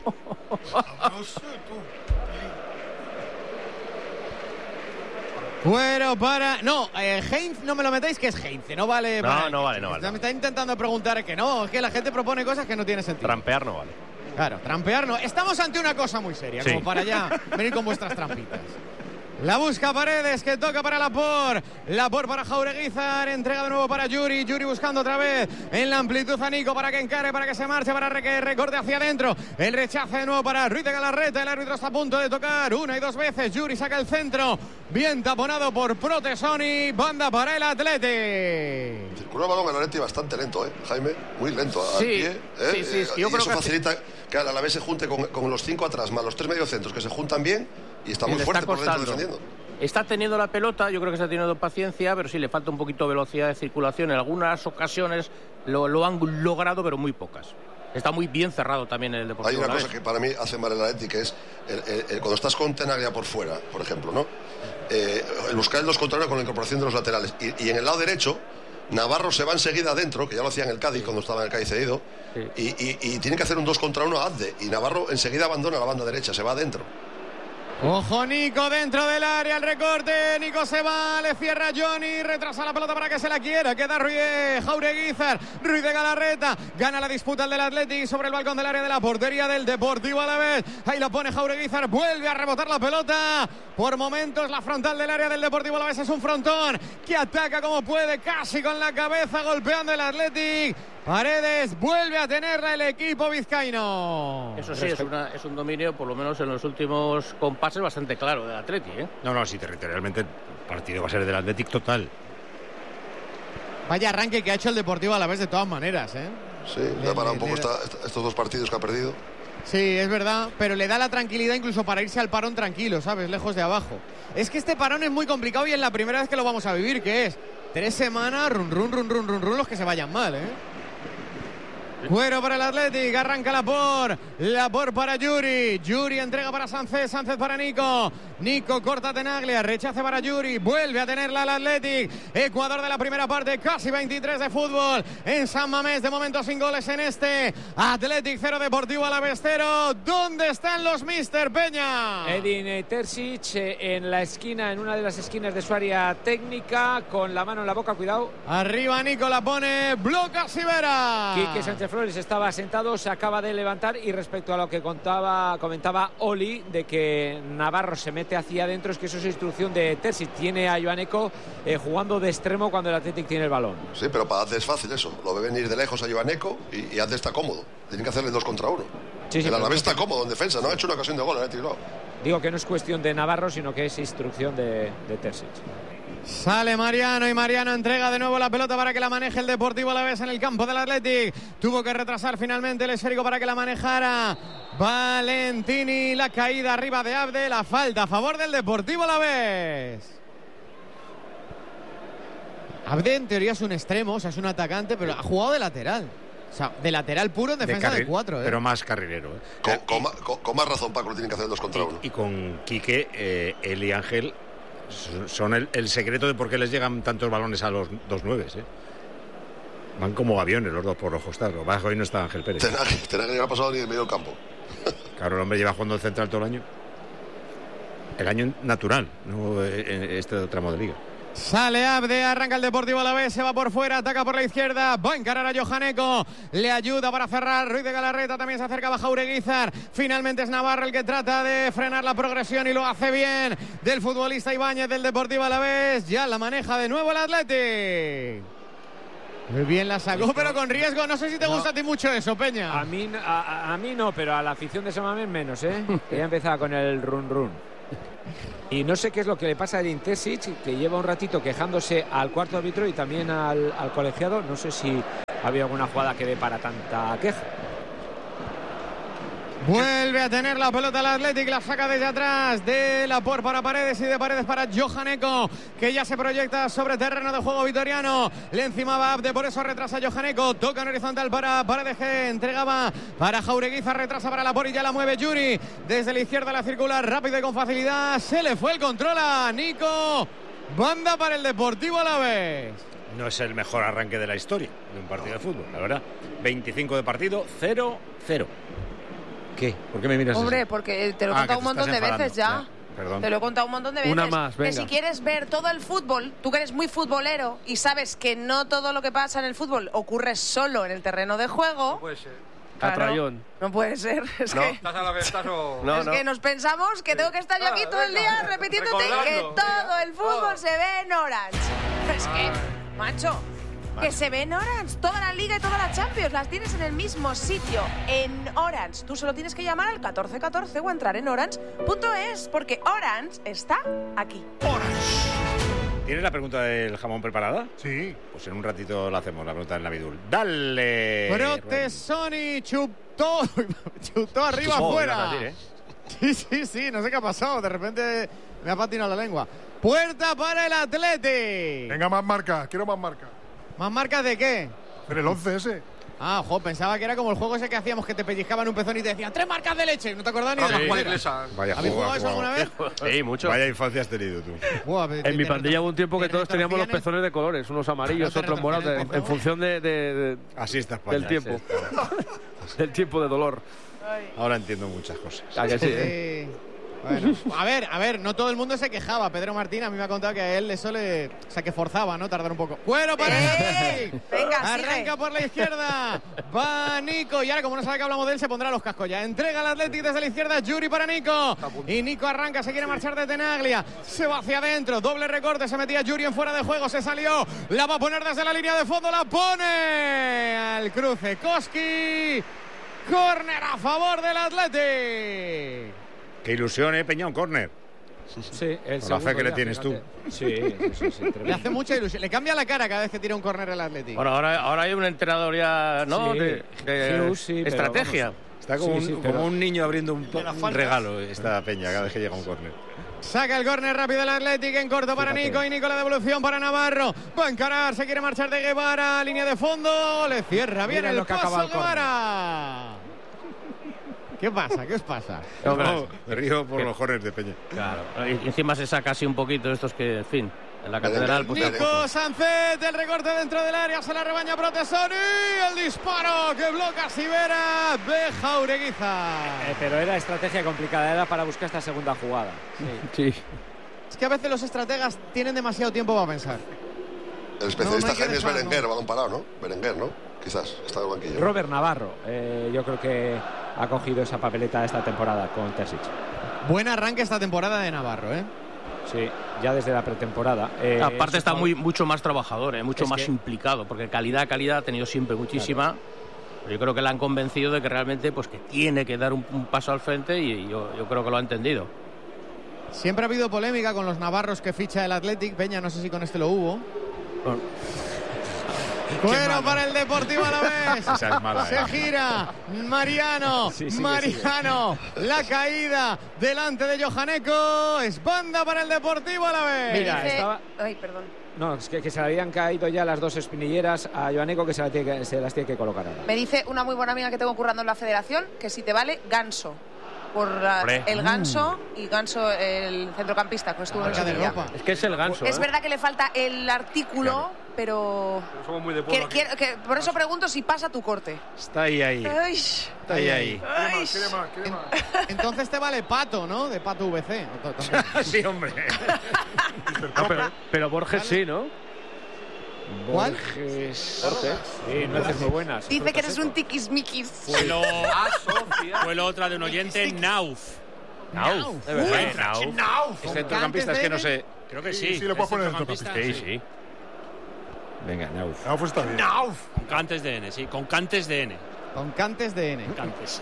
Bueno, para... No, eh, Heinz, no me lo metáis, que es Heinz, no vale... No, para... no vale, no vale. Me está intentando preguntar que no, es que la gente propone cosas que no tienen sentido. Trampear no vale. Claro, trampear no. Estamos ante una cosa muy seria, Sí. como para ya venir con vuestras trampitas. La busca Paredes, que toca para Laporte. Laporte para Jaureguizar, entrega de nuevo para Yuri. Yuri buscando otra vez en la amplitud a Nico para que encare, para que se marche, para que recorte hacia adentro. El rechace de nuevo para Ruiz de Galarreta. El árbitro está a punto de tocar una y dos veces. Yuri saca el centro. Bien taponado por Protesoni. Banda para el Athletic. Circula el balón al Atleti bastante lento, ¿eh, Jaime? Muy lento al Sí, pie. ¿eh? sí, sí, es que yo y creo eso que facilita que a la vez se junte con, con los cinco atrás, más los tres mediocentros que se juntan bien y está muy Le fuerte está por dentro costando. defendiendo. Está teniendo la pelota, yo creo que está teniendo paciencia, pero sí le falta un poquito de velocidad de circulación. En algunas ocasiones lo, lo han logrado, pero muy pocas. Está muy bien cerrado también el Deportivo. Hay una Alavés. cosa que para mí hace mal el Atleti, que es el, el, el, cuando estás con Tenaglia por fuera, por ejemplo, ¿no? Eh, el buscar el dos contra uno con la incorporación de los laterales. Y, y en el lado derecho, Navarro se va enseguida adentro, que ya lo hacía en el Cádiz cuando estaba en el Cádiz cedido, sí. y, y, y tienen que hacer un dos contra uno a Abde. Y Navarro enseguida abandona la banda derecha, se va adentro. Ojo Nico dentro del área, el recorte, Nico se va, le cierra Johnny, retrasa la pelota para que se la quiera, queda Ruiz, Jaureguizar, Ruiz de Galarreta, gana la disputa el del Athletic sobre el balcón del área de la portería del Deportivo Alavés, ahí la pone Jaureguizar, vuelve a rebotar la pelota, por momentos la frontal del área del Deportivo Alavés es un frontón que ataca como puede, casi con la cabeza golpeando el Athletic. Paredes vuelve a tenerla el equipo vizcaíno. Eso sí, es, una, es un dominio, por lo menos en los últimos compases, bastante claro del Atleti, ¿eh? No, no, sí, territorialmente el partido va a ser del Athletic total. Vaya arranque que ha hecho el Deportivo Alavés de todas maneras, ¿eh? Sí, le ha parado un poco esta, estos dos partidos que ha perdido. Sí, es verdad, pero le da la tranquilidad incluso para irse al parón tranquilo, ¿sabes? Lejos de abajo. Es que este parón es muy complicado y es la primera vez que lo vamos a vivir, que es tres semanas, run, run, run, run, run, run, los que se vayan mal, ¿eh? Cuero para el Athletic, arranca Laporte, Laporte para Yuri, Yuri entrega para Sánchez, Sánchez para Nico, Nico corta Tenaglia, rechace para Yuri, vuelve a tenerla el Athletic, Ecuador de la primera parte, casi veintitrés de fútbol en San Mamés, de momento sin goles en este, Athletic cero, Deportivo Alavés cero, ¿dónde están los Mister Peña? Edin Terzic en la esquina, en una de las esquinas de su área técnica, con la mano en la boca, cuidado. Arriba Nico la pone, bloca Sivera. Quique Sánchez Flores estaba sentado, se acaba de levantar y respecto a lo que contaba, comentaba Oli de que Navarro se mete hacia adentro, es que eso es instrucción de Terzic. Tiene a Joaneco eh, jugando de extremo cuando el Athletic tiene el balón. Sí, pero para Azde es fácil eso. Lo ve venir de lejos a Joaneco y, y Azde está cómodo. Tienen que hacerle dos contra uno. Sí, sí, el Alavés no, está cómodo en defensa, no ha hecho una ocasión de gol, el Athletic. Digo que no es cuestión de Navarro, sino que es instrucción de, de Terzic. Sale Mariano y Mariano entrega de nuevo la pelota para que la maneje el Deportivo Alavés en el campo del Athletic. Tuvo que retrasar finalmente el esférico para que la manejara Valentini. La caída arriba de Abde, la falta a favor del Deportivo Alavés. Abde en teoría es un extremo, o sea, es un atacante, pero ha jugado de lateral. O sea, de lateral puro en defensa de, de cuatro, ¿eh? Pero más carrilero. ¿eh? Con, con, con, con más razón, Paco, lo tienen que hacer dos contra y, uno. Y con Quique, eh, Eli Ángel son el, el secreto de por qué les llegan tantos balones a los dos nueves, ¿eh? Van como aviones los dos por los costados. Lo que pasa es que hoy no está Ángel Pérez. Tenaglia no ha pasado ni en medio campo. Claro, el hombre lleva jugando el central todo el año. El año natural, no en este tramo de liga. Sale Abde, arranca el Deportivo Alavés, se va por fuera, ataca por la izquierda, va a encarar a Johaneco, le ayuda para cerrar Ruiz de Galarreta, también se acerca a Jaureguizar, finalmente es Navarro el que trata de frenar la progresión y lo hace bien del futbolista Ibáñez del Deportivo Alavés, ya la maneja de nuevo el Athletic. Muy bien la sacó, pero con riesgo. No sé si te gusta no. a ti mucho eso, Peña. A mí, a, a mí no, pero a la afición de Samamés menos, ¿eh? Que ya empezaba con el run run. Y no sé qué es lo que le pasa a Intesic, que lleva un ratito quejándose al cuarto árbitro y también al, al colegiado. No sé si había alguna jugada que dé para tanta queja. Vuelve a tener la pelota el Athletic, la saca desde atrás de Laporte para Paredes y de Paredes para Johaneco, que ya se proyecta sobre terreno de juego vitoriano. Le encimaba Abde, por eso retrasa Johaneco, toca en horizontal para Paredes, que entregaba para Jaureguizar, retrasa para Laporte y ya la mueve Yuri. Desde la izquierda la circular, rápido y con facilidad, se le fue el control a Nico. Banda para el Deportivo Alavés. No es el mejor arranque de la historia de un partido de fútbol, la verdad. veinticinco de partido, cero cero. ¿Qué? ¿Por qué me miras Hombre, así? porque te lo he ah, contado un montón de veces ya. ya. Perdón. Te lo he contado un montón de veces. Una más, venga. Que si quieres ver todo el fútbol, tú que eres muy futbolero y sabes que no todo lo que pasa en el fútbol ocurre solo en el terreno de juego. No puede ser. Claro, no puede ser. Es, no. que, ¿Estás a la vez, estás o... no, es no. que nos pensamos que tengo que estar yo aquí todo el día repitiéndote Recordando. que todo el fútbol oh. se ve en Orange. Es que, macho, que se ve en Orange. Toda la Liga y toda la Champions las tienes en el mismo sitio, en Orange. Tú solo tienes que llamar al catorce catorce o entrar en orange punto es, porque Orange está aquí. Orange. ¿Tienes la pregunta del jamón preparada? Sí. Pues en un ratito la hacemos, la pregunta del Navidul. ¡Dale! Protesoni chutó, chutó arriba oh, afuera. Decir, ¿eh? Sí, sí, sí, no sé qué ha pasado. De repente me ha patinado la lengua. Puerta para el Athletic. Venga, más marcas, quiero más marcas. ¿Más marcas de qué? Pero el once ese. Ah, jo, pensaba que era como el juego ese que hacíamos, que te pellizcaban un pezón y te decían tres marcas de leche. No te acordás ni no, de la juega inglesa. Vaya ¿Habéis jugado eso alguna vez? Sí, mucho. Vaya infancia has tenido tú. Buah, en mi pandilla hubo un tiempo que todos teníamos los pezones de colores, unos amarillos, otros morados, en, en función de, de, de Así está España, del tiempo. Sí, del tiempo de dolor. Ahora entiendo muchas cosas. ¿A que sí, eh? Bueno, a ver, a ver, no todo el mundo se quejaba. Pedro Martín a mí me ha contado que a él eso le... O sea, que forzaba, ¿no? Tardar un poco. ¡Bueno, para él! Venga, Arranca sigue. por la izquierda. Va Nico. Y ahora, como no sabe que hablamos de él, se pondrá los cascos ya. Entrega al Athletic desde la izquierda. Yuri para Nico. Y Nico arranca, se quiere marchar de Tenaglia. Se va hacia adentro. Doble recorte. Se metía Yuri en fuera de juego. Se salió. La va a poner desde la línea de fondo. La pone al cruce. Koski. Córner a favor del Athletic. Qué ilusión, ¿eh, Peñón? Córner. Sí, el Con la fe que le tienes fíjate. tú. Sí, sí, sí, le hace mucha ilusión. Le cambia la cara cada vez que tira un córner el Atlético. Bueno, ahora, ahora hay un entrenador ya, ¿no? Sí, de, de sí, sí, estrategia. Está como, sí, sí, un, pero... como un niño abriendo un, un regalo esta Peña cada vez que llega un córner. Saca el córner rápido el Athletic en corto para Fíjate. Nico y Nico la devolución para Navarro. Va a encarar, se quiere marchar de Guevara, línea de fondo, le cierra bien Mira el paso Guevara. ¿Qué pasa? ¿Qué os pasa? No, no, me río por los corners de Peña. Claro. Y encima se saca así un poquito estos que, en fin, en la catedral... Pues, Nico Sánchez, el recorte dentro del área, se la rebaña Protesoni, el disparo que bloca Sivera de Jaureguizar. Eh, pero era estrategia complicada, era para buscar esta segunda jugada. Sí. sí. Es que a veces los estrategas tienen demasiado tiempo para pensar. El especialista no, no Jaime es Berenguer, no. balón parado, ¿no? Berenguer, ¿no? Quizás, está en el banquillo. Robert Navarro, eh, yo creo que ha cogido esa papeleta esta temporada con Terzic. Buen arranque esta temporada de Navarro, ¿eh? Sí, ya desde la pretemporada. Eh, Aparte está muy, mucho más trabajador, ¿eh? mucho es más que... implicado, porque calidad, calidad ha tenido siempre muchísima. Claro. Pero yo creo que le han convencido de que realmente pues, que tiene que dar un, un paso al frente y yo, yo creo que lo ha entendido. Siempre ha habido polémica con los navarros que ficha el Athletic. Peña, no sé si con este lo hubo. Bueno. Bueno, para el Deportivo Alavés. Esa es mala, Se eh. gira Mariano. Sí, sí, Mariano. sí, sí. La caída delante de Johaneco. Es banda para el Deportivo Alavés. Mira, Dice... estaba... Ay, perdón. No, es que, que se le habían caído ya las dos espinilleras a Johaneco, que se, la tiene que se las tiene que colocar ahora. Me dice una muy buena amiga que tengo currando en la federación que si te vale, ganso. por la, el Ganso y Ganso, el centrocampista que estuvo en el Sevilla. Es que es el Ganso. Es ¿eh? verdad que le falta el artículo, Claro. pero... Pero somos muy de que- pueblo aquí. que- que- por eso pregunto si pasa tu corte. Está ahí, ahí. Ay. Está ahí, ahí. Ay. Entonces te vale Pato, ¿no? De Pato V C. Sí, hombre. No, pero, pero Borges sí, ¿no? ¿Cuál? Borges. Borges. Sí, nueces muy buenas. Dice que eres un tiquismiquis. Fue lo, fue lo otra de un oyente, Nauf. Nauf. De verdad. Uy, Nauf. Nauf. Es centrocampista, es que no sé. Creo que Sí, sí. sí, lo puedes Es poner en centrocampista, centrocampista. Sí, sí. Venga, Nauf. Nauf está bien. Con cantes de N, sí. Con cantes de N. Con Cantes de N. Cantes.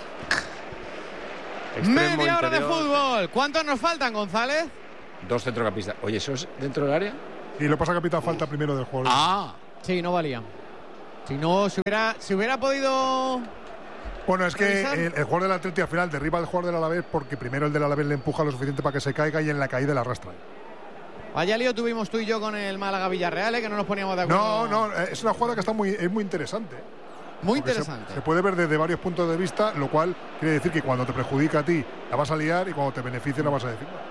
Extremo Media hora de interior. fútbol. ¿Cuántos nos faltan, González? Dos centrocampistas. Oye, ¿eso es dentro del área? Y lo pasa que pita falta primero del juego. Ah. Sí, no valía. Si no, si hubiera, si hubiera podido... Bueno, es que ¿Revisar? el, el jugador del Atleti al final derriba al jugador del Alavés porque primero el del Alavés le empuja lo suficiente para que se caiga y en la caída le arrastra. Vaya lío tuvimos tú y yo con el Málaga Villarreal, ¿eh? Que no nos poníamos de acuerdo. No, no, es una jugada que está muy, es muy interesante. Muy Porque interesante. Se, se puede ver desde varios puntos de vista, lo cual quiere decir que cuando te perjudica a ti la vas a liar y cuando te beneficia no vas a decir nada.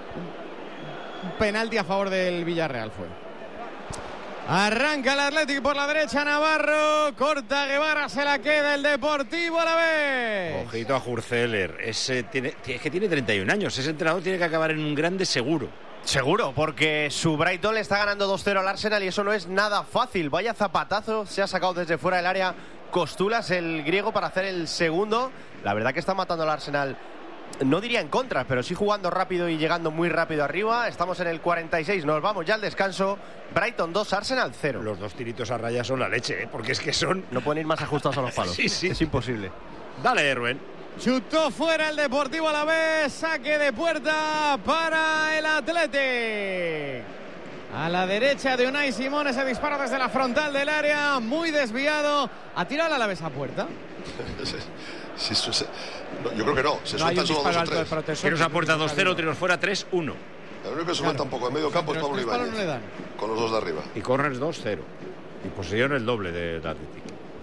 Un penalti a favor del Villarreal fue. Arranca el Atlético por la derecha, Navarro. Corta Guevara, se la queda el Deportivo a la vez. Ojito a Hurzeler. Ese tiene, es que tiene treinta y un años. Ese entrenador tiene que acabar en un grande seguro. Seguro, porque su Brighton le está ganando dos cero al Arsenal y eso no es nada fácil. Vaya zapatazo, se ha sacado desde fuera del área Costulas, el griego, para hacer el segundo. La verdad que está matando al Arsenal, no diría en contra, pero sí jugando rápido y llegando muy rápido arriba. Estamos en el cuarenta y seis, nos vamos ya al descanso. Brighton dos, Arsenal cero. Los dos tiritos a raya son la leche, ¿eh? Porque es que son... No pueden ir más ajustados a los palos. Sí, sí. Es imposible. Dale, Rubén. Chutó fuera el Deportivo a la vez. Saque de puerta para el Athletic. A la derecha de Unai Simón, ese disparo desde la frontal del área, muy desviado. ¿Ha tirado el Alavés a puerta? Sí, sí, sí. No, yo creo que no. Se No hay sueltan un solo disparo dos o alto del tres. protector. Tiros a puerta dos cero, tiros fuera tres uno. El único que se suelta un poco en medio campo es Pero los Pablo tres palos Ibáñez. no le dan. Con los dos de arriba. Y corners dos cero. Y posesión el doble del Atlético.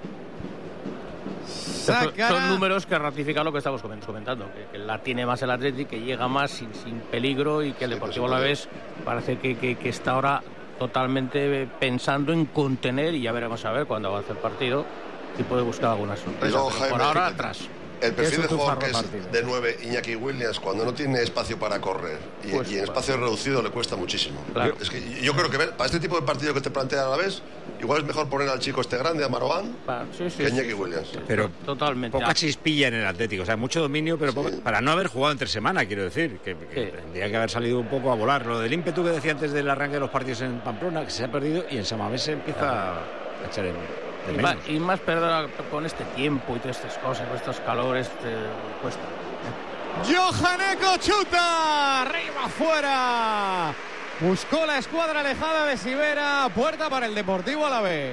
Son, Sacará. son números que ratifican lo que estamos comentando, que, que la tiene más el Atlético, que llega más sin, sin peligro y que el Deportivo pues, Alavés parece que, que, que está ahora totalmente pensando en contener, y ya veremos a ver cuando avance el partido si puede buscar alguna sorpresa. Y luego, Pero Jaime, por ahora fíjate, atrás. El perfil Eso de es un jugador que farro es partido. de nueve, Iñaki Williams, cuando no tiene espacio para correr y, Pues, y en espacio reducido le cuesta muchísimo. Claro. Es que yo creo que ver, para este tipo de partido que te plantea a la vez, igual es mejor poner al chico este grande, a Marobán, Pa- sí, sí, que sí, Iñaki sí, Williams. sí, sí. Pero Totalmente. poca chispilla en el Atlético. O sea, mucho dominio, pero poca- Sí. para no haber jugado entre semana, quiero decir. Que, que Sí. tendría que haber salido un poco a volar. Lo del ímpetu que decía antes del arranque de los partidos en Pamplona, que se ha perdido, y en Samamés se empieza a echar en, de Y menos. más, y más perder con este tiempo y todas estas cosas, con estos calores, te cuesta. Johaneko chuta. Arriba, afuera. Buscó la escuadra alejada de Sivera. Puerta para el Deportivo a la vez.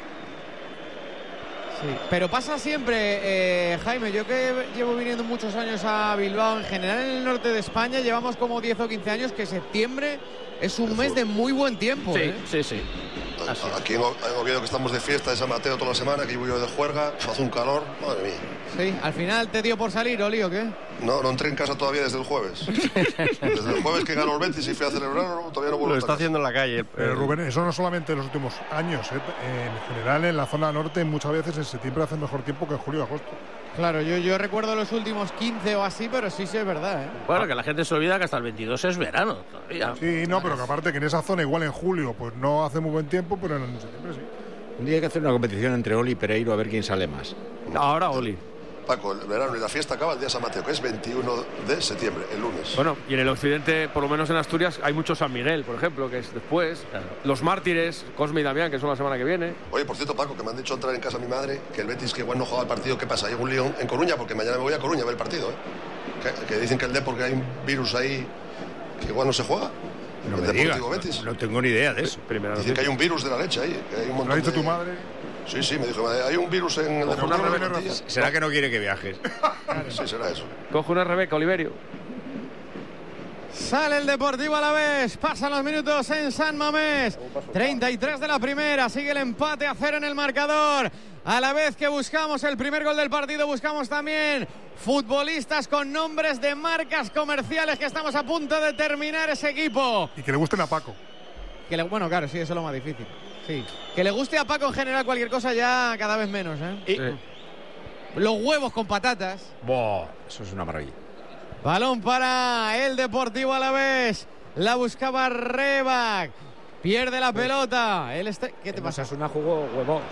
Sí, pero pasa siempre, eh, Jaime, yo que llevo viniendo muchos años a Bilbao, en general en el norte de España llevamos como diez o quince años que septiembre es un mes de muy buen tiempo. Sí, ¿eh? sí, sí. Así es. Aquí en, O- en Oviedo, que estamos de fiesta de San Mateo toda la semana, que llevo yo de juerga, hace un calor, madre mía. Sí, al final te dio por salir, Oli, ¿o qué? No, no entré en casa todavía desde el jueves. Desde el jueves que ganó el Betis y fui a celebrarlo, todavía no vuelvo Lo a está casa. haciendo en la calle. Pero Rubén, eso no solamente en los últimos años, ¿eh? En general en la zona norte muchas veces en septiembre hace mejor tiempo que en julio y agosto. Claro, yo, yo recuerdo los últimos quince o así, pero sí, sí es verdad, ¿eh? Bueno, que la gente se olvida que hasta el veintidós es verano todavía. Sí, no, pero que aparte que en esa zona igual en julio pues no hace muy buen tiempo, pero en septiembre sí. Un día hay que hacer una competición entre Oli y Pereiro a ver quién sale más. Ahora Oli. Paco, el verano y la fiesta acaba el día de San Mateo, que es veintiuno de septiembre, el lunes. Bueno, y en el occidente, por lo menos en Asturias, hay mucho San Miguel, por ejemplo, que es después. Los mártires, Cosme y Damián, que son la semana que viene. Oye, por cierto, Paco, que me han dicho entrar en casa mi madre, que el Betis que igual no juega el partido, ¿qué pasa? Hay un lío en Coruña, porque mañana me voy a Coruña a ver el partido, ¿eh? Que, que dicen que el Depor, que hay un virus ahí, que igual no se juega. No el me digas, Deportivo Betis. no, no tengo ni idea de eso. Primera Dicen que hay un virus de la leche ahí, que hay un ¿Lo ha montón dicho de... tu madre? Sí, sí, me dijo, hay un virus en el Ojo, Deportivo una de Rebeca. Montilla. ¿Será que no quiere que viajes? Sí, será eso. Coge una Rebeca, Oliverio. Sale el Deportivo Alavés, pasan los minutos en San Mamés, treinta y tres de la primera, sigue el empate a cero en el marcador. A la vez que buscamos el primer gol del partido, buscamos también futbolistas con nombres de marcas comerciales, que estamos a punto de terminar ese equipo. Y que le gusten a Paco. Que le, bueno, claro, sí, eso es lo más difícil. Sí. Que le guste a Paco en general cualquier cosa ya cada vez menos, ¿eh? Y... Sí. Los huevos con patatas. Buah, eso es una maravilla. Balón para el Deportivo Alavés. La buscaba Rebac. Pierde la pelota. Él está... ¿Qué te pasa? Es una jugó huevo.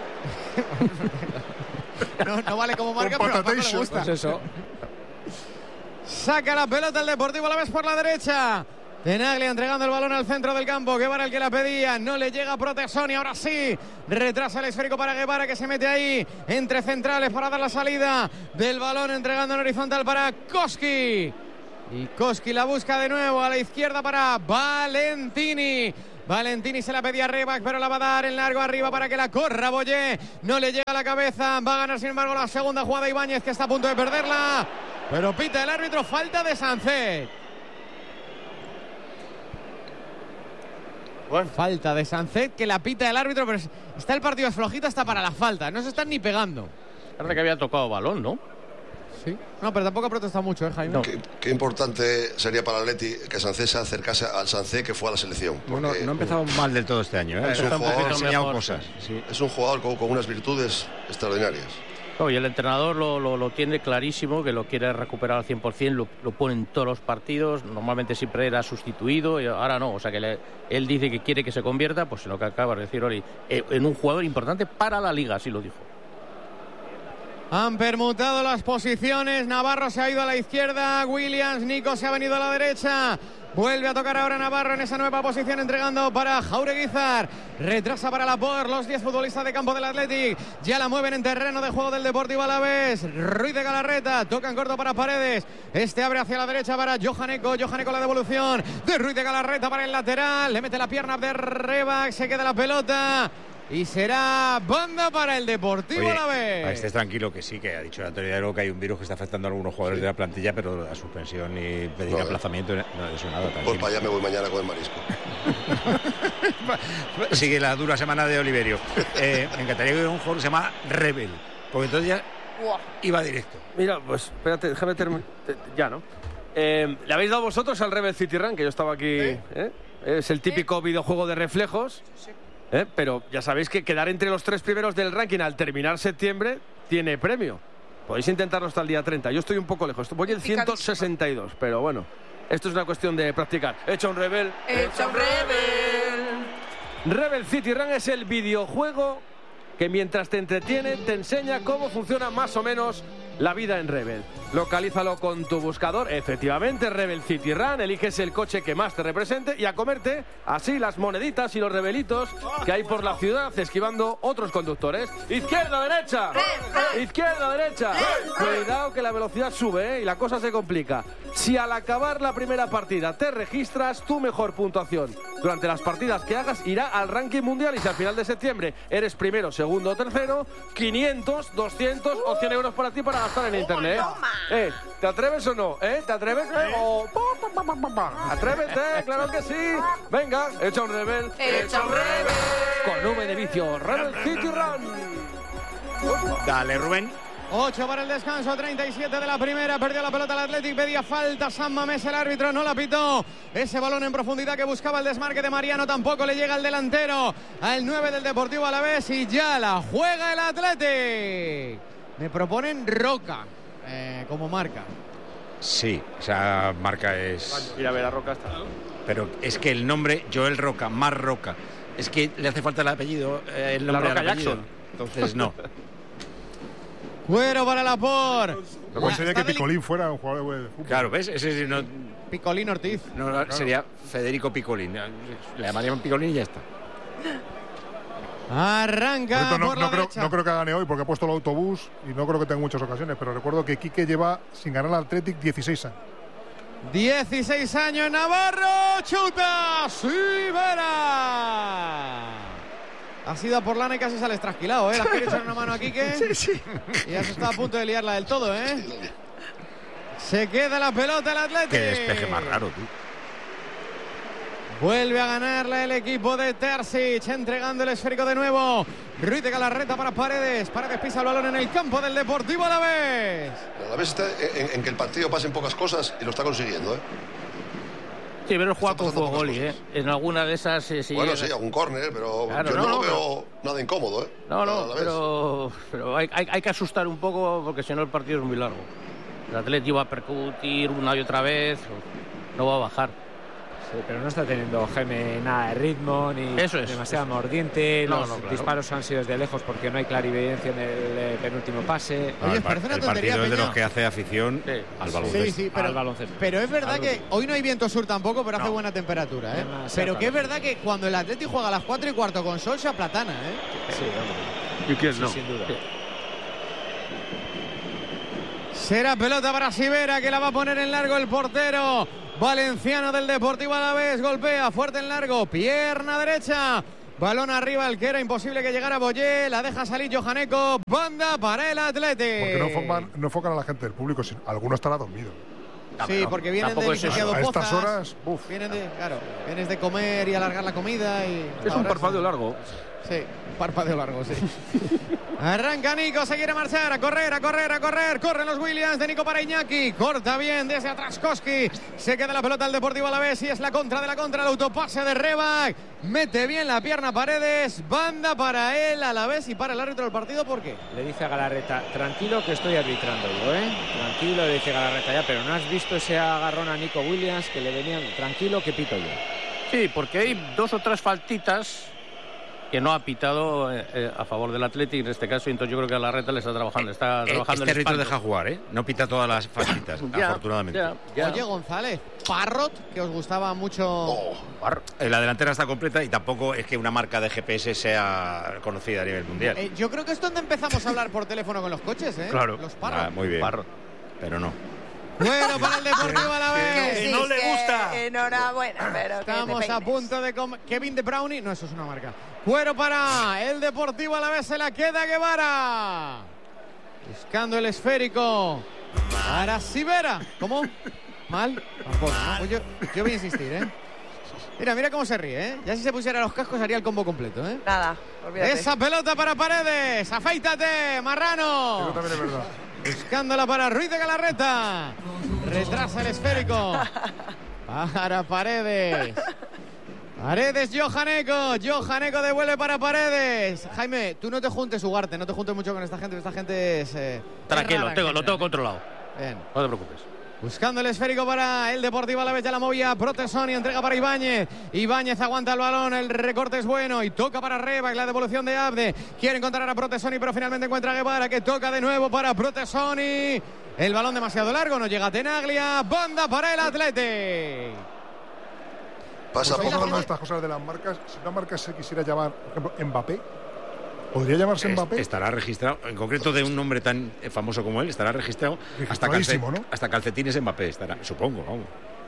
no, no vale como marca, pero a Paco le gusta. Pues eso. Saca la pelota el Deportivo Alavés por la derecha. Tenaglia entregando el balón al centro del campo. Guevara el que la pedía. No le llega a Protesoni. Ahora sí. Retrasa el esférico para Guevara, que se mete ahí entre centrales para dar la salida del balón. Entregando en horizontal para Koski. Y Koski la busca de nuevo a la izquierda para Valentini. Valentini se la pedía a Rebac, pero la va a dar en largo arriba para que la corra Boyé. No le llega a la cabeza. Va a ganar, sin embargo, la segunda jugada Ibáñez, que está a punto de perderla. Pero pita el árbitro. Falta de Sánchez. Bueno. Falta de Sánchez, que la pita el árbitro, pero está el partido flojito hasta para la falta. No se están ni pegando. Parece que había tocado balón, ¿no? Sí. No, pero tampoco ha protestado mucho, ¿eh, Jaime? No. Qué, qué importante sería para el Atleti que Sánchez se acercase al Sánchez que fue a la selección. Bueno, no ha empezado mal del todo este año, ¿eh? Es un jugador, ha enseñado cosas. Sí. Es un jugador con, con unas virtudes extraordinarias. Oh, y el entrenador lo, lo, lo tiene clarísimo, que lo quiere recuperar al cien por cien, lo, lo pone en todos los partidos. Normalmente siempre era sustituido y ahora no. O sea que le, él dice que quiere que se convierta, pues en lo que acaba de decir Oli, en un jugador importante para la liga, así lo dijo. Han permutado las posiciones. Navarro se ha ido a la izquierda. Williams, Nico se ha venido a la derecha. Vuelve a tocar ahora Navarro en esa nueva posición, entregando para Jaureguizar. Retrasa para Laporte. Los diez futbolistas de campo del Athletic ya la mueven en terreno de juego del Deportivo Alavés. Ruiz de Galarreta. Tocan corto para Paredes. Este abre hacia la derecha para Johaneco. Johaneco la devolución de Ruiz de Galarreta para el lateral. Le mete la pierna de Rebac. Se queda la pelota. Y será banda para el Deportivo Alavés. Estés tranquilo, que sí, que ha dicho el Antonio que hay un virus que está afectando a algunos jugadores de la plantilla, pero la suspensión y pedir no, aplazamiento no es nada. Tranquilo. Pues para allá me voy mañana con el marisco. Sigue la dura semana de Oliverio. Eh, me encantaría que hubiera un jugador que se llama Rebel, porque entonces ya iba directo. Mira, pues espérate, déjame terminar. Ya, ¿no? Eh, ¿Le habéis dado vosotros al Rebel City Run? Que yo estaba aquí. ¿Eh? ¿Eh? Es el típico ¿Eh? videojuego de reflejos. Sí. ¿Eh? Pero ya sabéis que quedar entre los tres primeros del ranking al terminar septiembre tiene premio. Podéis intentarlo hasta el día treinta. Yo estoy un poco lejos. Voy en ciento sesenta y dos, pero bueno, esto es una cuestión de practicar. Echa un Rebel. Echa un Rebel. Rebel City Run es el videojuego que mientras te entretiene te enseña cómo funciona más o menos la vida en Rebel. Localízalo con tu buscador, efectivamente, Rebel City Run, eliges el coche que más te represente y a comerte así las moneditas y los rebelitos que hay por la ciudad, esquivando otros conductores. Izquierda, derecha, izquierda, derecha. Cuidado que la velocidad sube, ¿eh? Y la cosa se complica. Si al acabar la primera partida te registras, tu mejor puntuación durante las partidas que hagas irá al ranking mundial, y si al final de septiembre eres primero, segundo o tercero, quinientos, doscientos o cien euros para ti para gastar en internet. ¿Eh? ¿Te atreves o no? ¿Eh? ¿Te atreves? ¿Eh? O... Atrévete, claro que sí. Venga, echa un Rebel. Echa un Rebel. Con V de vicio, Rebel City Run. Dale, Rubén. ocho para el descanso, treinta y siete de la primera. Perdió la pelota el Athletic, pedía falta San Mamés, el árbitro no la pitó. Ese balón en profundidad que buscaba el desmarque de Mariano tampoco le llega al delantero, al nueve del Deportivo Alavés, y ya la juega el Athletic. Me proponen Roca eh, como marca. Sí, esa marca es... Mira, a ver, la Roca está. Pero es que el nombre, Joel Roca, más Roca, es que le hace falta el apellido, eh, el nombre la Roca del apellido. Jackson. Entonces no. Cuero para Laporte. Lo cual sería que Picolín fuera un jugador de fútbol. Claro, ¿ves? Ese no... Picolín Ortiz. No, claro. Sería Federico Picolín. Le llamarían Picolín y ya está. Arranca por no, por no, la creo, derecha. no creo que gane hoy porque ha puesto el autobús y no creo que tenga muchas ocasiones, pero recuerdo que Quique lleva sin ganar al Athletic dieciséis años. dieciséis años, Navarro, chuta, Sivera. Ha sido a por lana y casi sales trasquilado, ¿eh? ¿Le has querido echar una mano a Quique? Sí, sí. Y ya se está a punto de liarla del todo, ¿eh? Se queda la pelota el Athletic. Qué despeje más raro, tú. Vuelve a ganarla el equipo de Terzic, entregando el esférico de nuevo. Ruiz de Galarreta para Paredes. Paredes pisa el balón en el campo del Deportivo Alavés. El Alavés está en, en que el partido pasen pocas cosas y lo está consiguiendo, ¿eh? Sí, pero juega con Fogoli, ¿eh? En alguna de esas... Eh, si bueno, llega... sí, algún córner, pero claro, yo no, no, no lo pero... veo nada incómodo, ¿eh? No, no, pero, pero hay, hay, hay que asustar un poco porque si no el partido es muy largo. El Atleti va a percutir una y otra vez, no va a bajar. Sí, pero no está teniendo Jaime nada de ritmo ni eso es, demasiado eso. mordiente. No, Los no, claro. disparos han sido desde lejos porque no hay clarividencia en el eh, penúltimo pase. No, Oye, el, parece una el tontería, partido es de Peña. los que hace afición sí. al baloncesto. Sí, sí, pero, al baloncesto. pero es verdad Al que hoy no hay viento sur tampoco, pero no. hace buena temperatura, ¿eh? Demasiado Pero que es calor. verdad que cuando el Atleti juega a las cuatro y cuarto con sol se aplatana, ¿eh? Sí, hombre. ¿Y quién Sí, no? sin duda. Sí. Será pelota para Sivera, que la va a poner en largo el portero valenciano del Deportivo Alavés. Golpea fuerte en largo, pierna derecha, balón arriba, el que era imposible que llegara Boyé, la deja salir Johaneko, banda para el Atleti. Porque no enfocan, no enfocan a la gente del público, sino, alguno estará dormido. Sí, porque vienen Tampoco de es licenciado A estas Pozas, horas, uf. vienen de, claro, vienes de comer y alargar la comida y Es un ahora parpadeo largo. Sí, parpadeo largo, sí. Arranca Nico, se quiere marchar, a correr, a correr, a correr. Corren los Williams de Nico para Iñaki. Corta bien desde atrás Koski. Se queda la pelota al Deportivo Alavés y es la contra de la contra, el autopase de Rebac. Mete bien la pierna Paredes. Banda para él, Alavés y para el árbitro del partido. ¿Por qué? Le dice a Galarreta, tranquilo que estoy arbitrando yo, ¿eh? Tranquilo, le dice Galarreta ya, pero no has visto ese agarrón a Nico Williams que le venían, tranquilo que pito yo. Sí, porque hay dos o tres faltitas que no ha pitado eh, a favor del Athletic en este caso, y entonces yo creo que Galarreta le está trabajando, está Eh, trabajando este el árbitro espanto. deja jugar, ¿eh? No pita todas las fallitas, Ya, afortunadamente. ya, ya. Oye, González, Parrot, que os gustaba mucho. Oh, eh, la delantera está completa y tampoco es que una marca de G P S sea conocida a nivel mundial. Eh, yo creo que es donde empezamos a hablar por teléfono con los coches, ¿eh? Claro. Los Parrot. Ah, muy bien. Parrot. Pero no. Bueno, para el Deportivo Alavés. Sí, no le que gusta. Enhorabuena, pero que te Estamos a peines. punto de comer. Kevin De Brownie. No, eso es una marca. Cuero para el Deportivo Alavés. Se la queda Guevara. Buscando el esférico. Para Sivera. ¿Cómo? ¿Mal? Tampoco, ¿no? Pues yo, yo voy a insistir, ¿eh? Mira, mira cómo se ríe, ¿eh? Ya si se pusiera los cascos haría el combo completo, ¿eh? Nada, olvídate. Esa pelota para Paredes. Afeítate, Marrano. Eso también es verdad. Buscándola para Ruiz de Galarreta. Retrasa el esférico. Para Paredes. Paredes, Johaneko. Johaneko devuelve para Paredes. Jaime, tú no te juntes, Ugarte. No te juntes mucho con esta gente. Esta gente es. Eh, Tranquilo, es rara, tengo, en lo tengo general. controlado. Bien. No te preocupes. Buscando el esférico para el Deportivo Alavés, ya la movía Protesoni, entrega para Ibáñez. Ibáñez aguanta el balón, el recorte es bueno y toca para Rebac, la devolución de Abde. Quiere encontrar a Protesoni, pero finalmente encuentra a Guevara, que toca de nuevo para Protesoni. El balón demasiado largo, no llega a Tenaglia. Banda para el Athletic. Pasa Estamos por hablando de estas cosas de las marcas. Si una marca se quisiera llamar, por ejemplo, Mbappé, ¿podría llamarse Es- Mbappé? Estará registrado, en concreto de un nombre tan eh, famoso como él, estará registrado hasta, calce- Registradísimo, ¿no? hasta calcetines Mbappé, estará, supongo, vamos.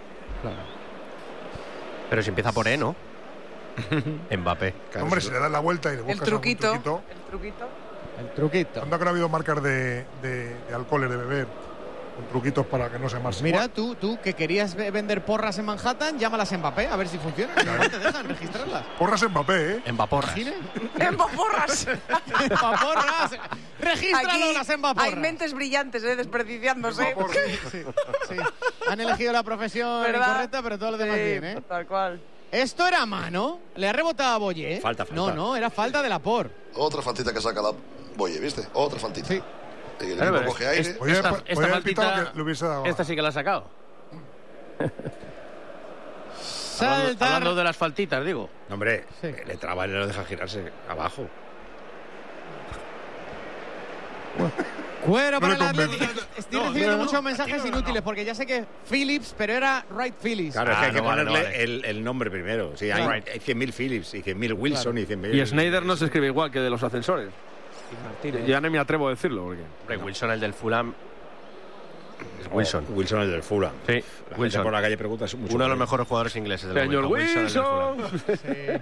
Pero si empieza por E, ¿no? Mbappé. Claro, Hombre, eso- si le das la vuelta y le El buscas algún truquito. truquito. El truquito. El truquito. Anda que no ha habido marcas de, de, de alcoholes de beber con truquitos para que no se más. Mira, tú, tú que querías ve- vender porras en Manhattan, llámalas Mbappé, a ver si funciona. No te dejan registrarlas. Porras Mbappé, ¿eh? Mbaporras. ¡Embaporras! Embaporras. Regístralo Aquí las Embaporras. hay mentes brillantes, ¿eh? Desperdiciándose. Sí, sí. Han elegido la profesión ¿Verdad? incorrecta, pero todo lo demás Sí, bien, ¿eh? Tal cual. Esto era mano. Le ha rebotado a Boyé. Falta, falta. No, no, era falta de la por. Otra faltita que saca la Boye, ¿viste? Otra faltita. Sí. Y el Claro, equipo pero coge es- aire. es- Podría esta, haber- esta podría haber pitado faltita, que le hubiese dado. esta sí que la ha sacado. Saltar. Hablando, hablando de las faltitas, digo. No, hombre, Sí. eh, le traba y le lo deja girarse abajo. Cuero No para le el convence. Atlético. Estoy recibiendo muchos mensajes inútiles porque ya sé que Phillips, pero era Wright Phillips. Claro, es Ah, que hay que no vale, ponerle no vale. El, el nombre primero. Sí, hay, Claro. hay cien mil Phillips y cien mil Wilson y cien mil... Y Snyder no se escribe igual que de los ascensores. Y Martínez. Ya no me atrevo a decirlo. Porque... Hombre, Wilson, el del Fulham. Es Wilson. Oh, Wilson, el del Fulham. Sí, La gente Wilson. por la calle pregunta es mucho. Uno de los por él. mejores jugadores ingleses del Señor momento. el del Fulham. Wilson.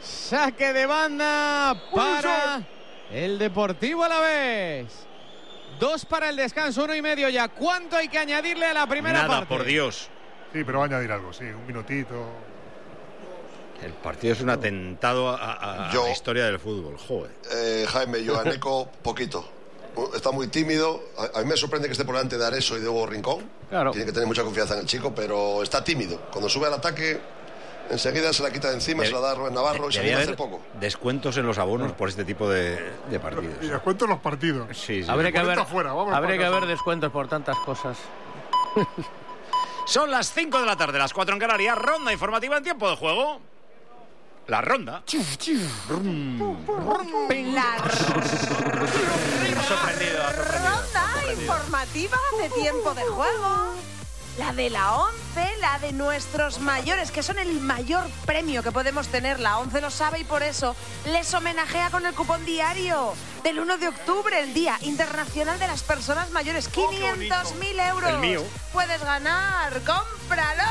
Saque de banda para el Deportivo Alavés. Dos para el descanso, uno y medio ya. ¿Cuánto hay que añadirle a la primera Nada, parte? por Dios. Sí, pero va a añadir algo, sí, un minutito. El partido es un atentado a, a, Yo- a la historia del fútbol. Joder. Eh, Jaime, Joaneco, poquito. Está muy tímido. A, a mí me sorprende que esté por delante de Areso y de Hugo Rincón. Claro. Tiene que tener mucha confianza en el chico, pero está tímido. Cuando sube al ataque, enseguida se la quita de encima, Debe- se la da a Rubén Navarro y se Debía viene a hacer haber poco. descuentos en los abonos por este tipo de, de partidos. Y descuento en los partidos. Sí, sí. Habría que haber, Fuera, vámonos habría para que casa. haber descuentos por tantas cosas. Son las cinco de la tarde, las cuatro en Canarias. Ronda informativa en tiempo de juego. La ronda. La Ha sorprendido, ha sorprendido. ronda informativa de tiempo de juego. La de la ONCE, la de nuestros mayores, que son el mayor premio que podemos tener. La ONCE lo sabe y por eso les homenajea con el cupón diario del uno de octubre, el Día Internacional de las Personas Mayores. quinientos mil euros. El mío. Puedes ganar. ¡Cómpralo!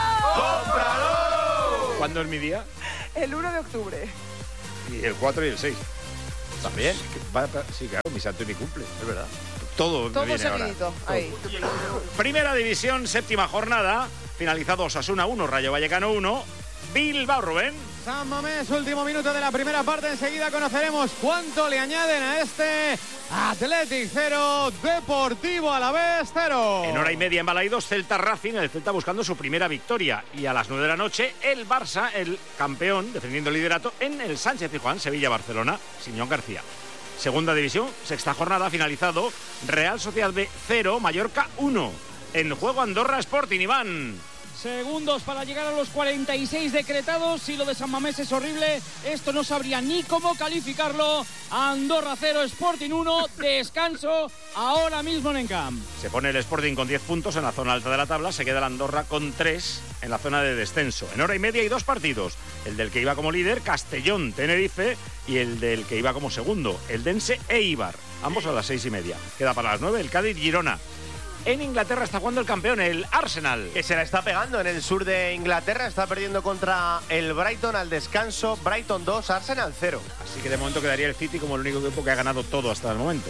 ¿Cuándo es mi día? El uno de octubre. Y el cuatro y el seis. ¿También? Sí, claro, mi santo y mi cumple, es verdad. Todo, me Todo viene ahora. seguidito. Ahí. Primera división, séptima jornada. Finalizado Osasuna uno, Rayo Vallecano uno. Bilbao, Rubén. San Mamés, último minuto de la primera parte. Enseguida conoceremos cuánto le añaden a este Athletic cero, Deportivo Alavés cero. En hora y media en Balaidos, Celta Racing, el Celta buscando su primera victoria. Y a las nueve de la noche, el Barça, el campeón, defendiendo el liderato en el Sánchez Pizjuán, Sevilla-Barcelona, Siñón García. Segunda división, sexta jornada, finalizado. Real Sociedad B cero, Mallorca uno. En juego Andorra Sporting, Iván. Segundos para llegar a los cuarenta y seis decretados. Si lo de San Mamés es horrible, esto no sabría ni cómo calificarlo. Andorra cero, Sporting uno. Descanso ahora mismo en Encamp. Se pone el Sporting con diez puntos en la zona alta de la tabla. Se queda el Andorra con tres en la zona de descenso. En hora y media hay dos partidos. El del que iba como líder, Castellón-Tenerife, y el del que iba como segundo, el Dense Eibar. Ambos a las seis y media. Queda para las nueve el Cádiz-Girona. En Inglaterra está jugando el campeón, el Arsenal. Que se la está pegando en el sur de Inglaterra. Está perdiendo contra el Brighton al descanso. Brighton dos, Arsenal cero. Así que de momento quedaría el City como el único equipo que ha ganado todo hasta el momento.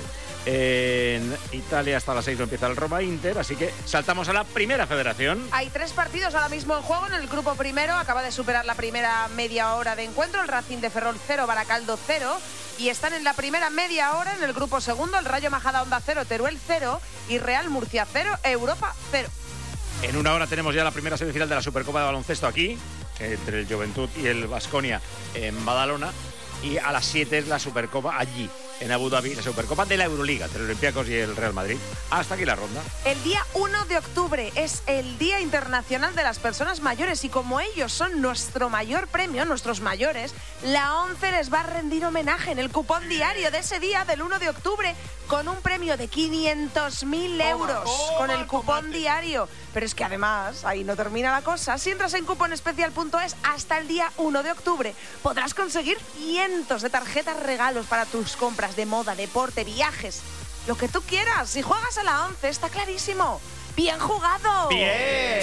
En Italia hasta las seis no empieza el Roma-Inter, así que saltamos a la primera federación. Hay tres partidos ahora mismo en juego. En el grupo primero acaba de superar la primera media hora de encuentro. El Racing de Ferrol cero, Baracaldo cero. Y están en la primera media hora en el grupo segundo. El Rayo Majadahonda cero, Teruel cero. Y Real Murcia cero, Europa cero. En una hora tenemos ya la primera semifinal de la Supercopa de Baloncesto aquí, entre el Juventud y el Baskonia en Badalona. Y a las siete es la Supercopa allí, en Abu Dhabi, la Supercopa de la Euroliga, entre el Olympiacos y el Real Madrid. Hasta aquí la ronda. El día uno de octubre es el Día Internacional de las Personas Mayores y como ellos son nuestro mayor premio, nuestros mayores, la ONCE les va a rendir homenaje en el cupón diario de ese día del uno de octubre con un premio de quinientos mil euros con el cupón diario. Pero es que además, ahí no termina la cosa. Si entras en cuponespecial punto es hasta el día uno de octubre, podrás conseguir cientos de tarjetas regalos para tus compras de moda, deporte, viajes, lo que tú quieras. Si juegas a la ONCE, está clarísimo. ¡Bien jugado! ¡Bien!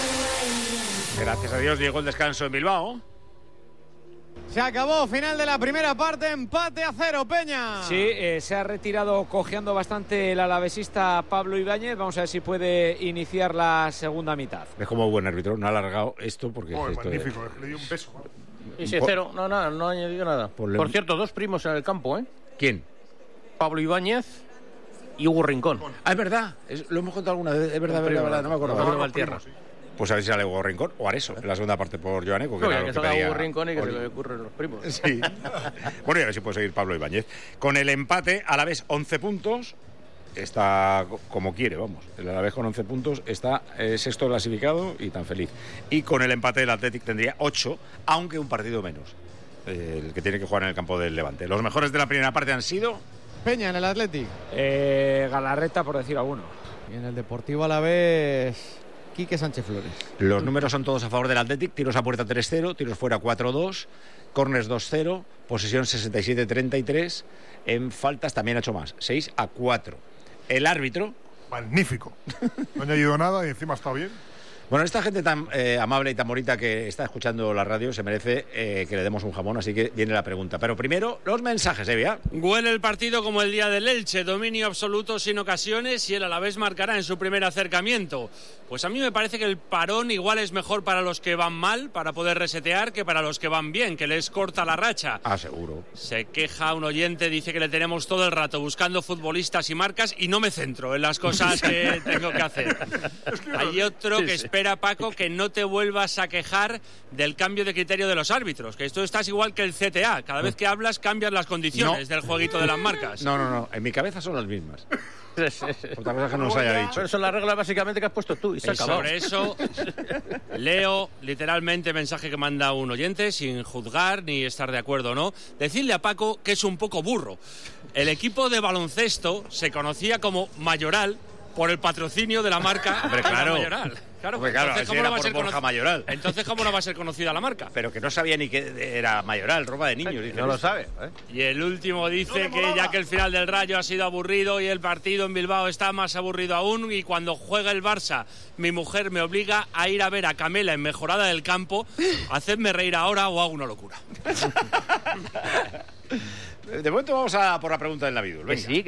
Gracias a Dios llegó el descanso en Bilbao. Se acabó, final de la primera parte, empate a cero, Peña. Sí, eh, se ha retirado cojeando bastante el alavesista Pablo Ibáñez. Vamos a ver si puede iniciar la segunda mitad. Es como buen árbitro, no ha alargado esto porque... Oh, esto magnífico, es... le di un beso. Y sí, cero, no, no, no ha añadido nada. Por, Por cierto, dos primos en el campo, ¿eh? ¿Quién? Pablo Ibáñez y Hugo Rincón. Ah, es verdad, es, lo hemos contado alguna vez, es verdad, es verdad, verdad, no me acuerdo. No, no, Valtierra. Pues a ver si sale Hugo Rincón o Areso, en la segunda parte por Joaneco. Que, no, era que, lo que que salga pedía Hugo Rincón y que Oli. se le ocurren los primos. Sí. Bueno, y a ver si puede seguir Pablo Ibáñez. Con el empate, Alavés once puntos, está como quiere, vamos. El Alavés con once puntos está eh, sexto clasificado y tan feliz. Y con el empate el Athletic tendría ocho, aunque un partido menos, eh, el que tiene que jugar en el campo del Levante. Los mejores de la primera parte han sido... Peña en el Athletic. Eh, Galarreta, por decir alguno. Y en el Deportivo Alavés... Quique Sánchez Flores. Los números son todos a favor del Athletic. Tiros a puerta tres cero, tiros fuera cuatro dos, corners dos cero, posesión sesenta y siete treinta y tres, en faltas también ha hecho más, seis a cuatro. El árbitro... Magnífico. No ha añadido nada y encima está bien. Bueno, esta gente tan eh, amable y tan bonita que está escuchando la radio se merece eh, que le demos un jamón, así que viene la pregunta. Pero primero, los mensajes, Evia. Huele el partido como el día del Elche, dominio absoluto sin ocasiones y el Alavés marcará en su primer acercamiento. Pues a mí me parece que el parón igual es mejor para los que van mal, para poder resetear, que para los que van bien, que les corta la racha. Ah, seguro. Se queja un oyente, dice que le tenemos todo el rato buscando futbolistas y marcas y no me centro en las cosas que tengo que hacer. Hay otro que espera, Paco, que no te vuelvas a quejar del cambio de criterio de los árbitros, que esto estás igual que el C T A, cada vez que hablas cambias las condiciones no. del jueguito de las marcas. No, no, no, en mi cabeza son las mismas. Otra cosa que no nos haya dicho. Pero son las reglas básicamente que has puesto tú y se ha acabado. Sobre eso leo literalmente mensaje que manda un oyente sin juzgar ni estar de acuerdo o no. Decirle a Paco que es un poco burro. El equipo de baloncesto se conocía como Mayoral por el patrocinio de la marca. Hombre, claro. Mayoral. Claro, Hombre, claro, entonces, así ¿cómo era no va a por ser Borja cono- Mayoral. Entonces, ¿cómo no va a ser conocida la marca? Pero que no sabía ni que era Mayoral, ropa de niños. No lo sabe. ¿eh? Y el último dice que ya que el final del Rayo ha sido aburrido y el partido en Bilbao está más aburrido aún, y cuando juega el Barça, mi mujer me obliga a ir a ver a Camela en Mejorada del Campo, hacedme reír ahora o hago una locura. De momento vamos a por la pregunta del Navidul. Que sí, que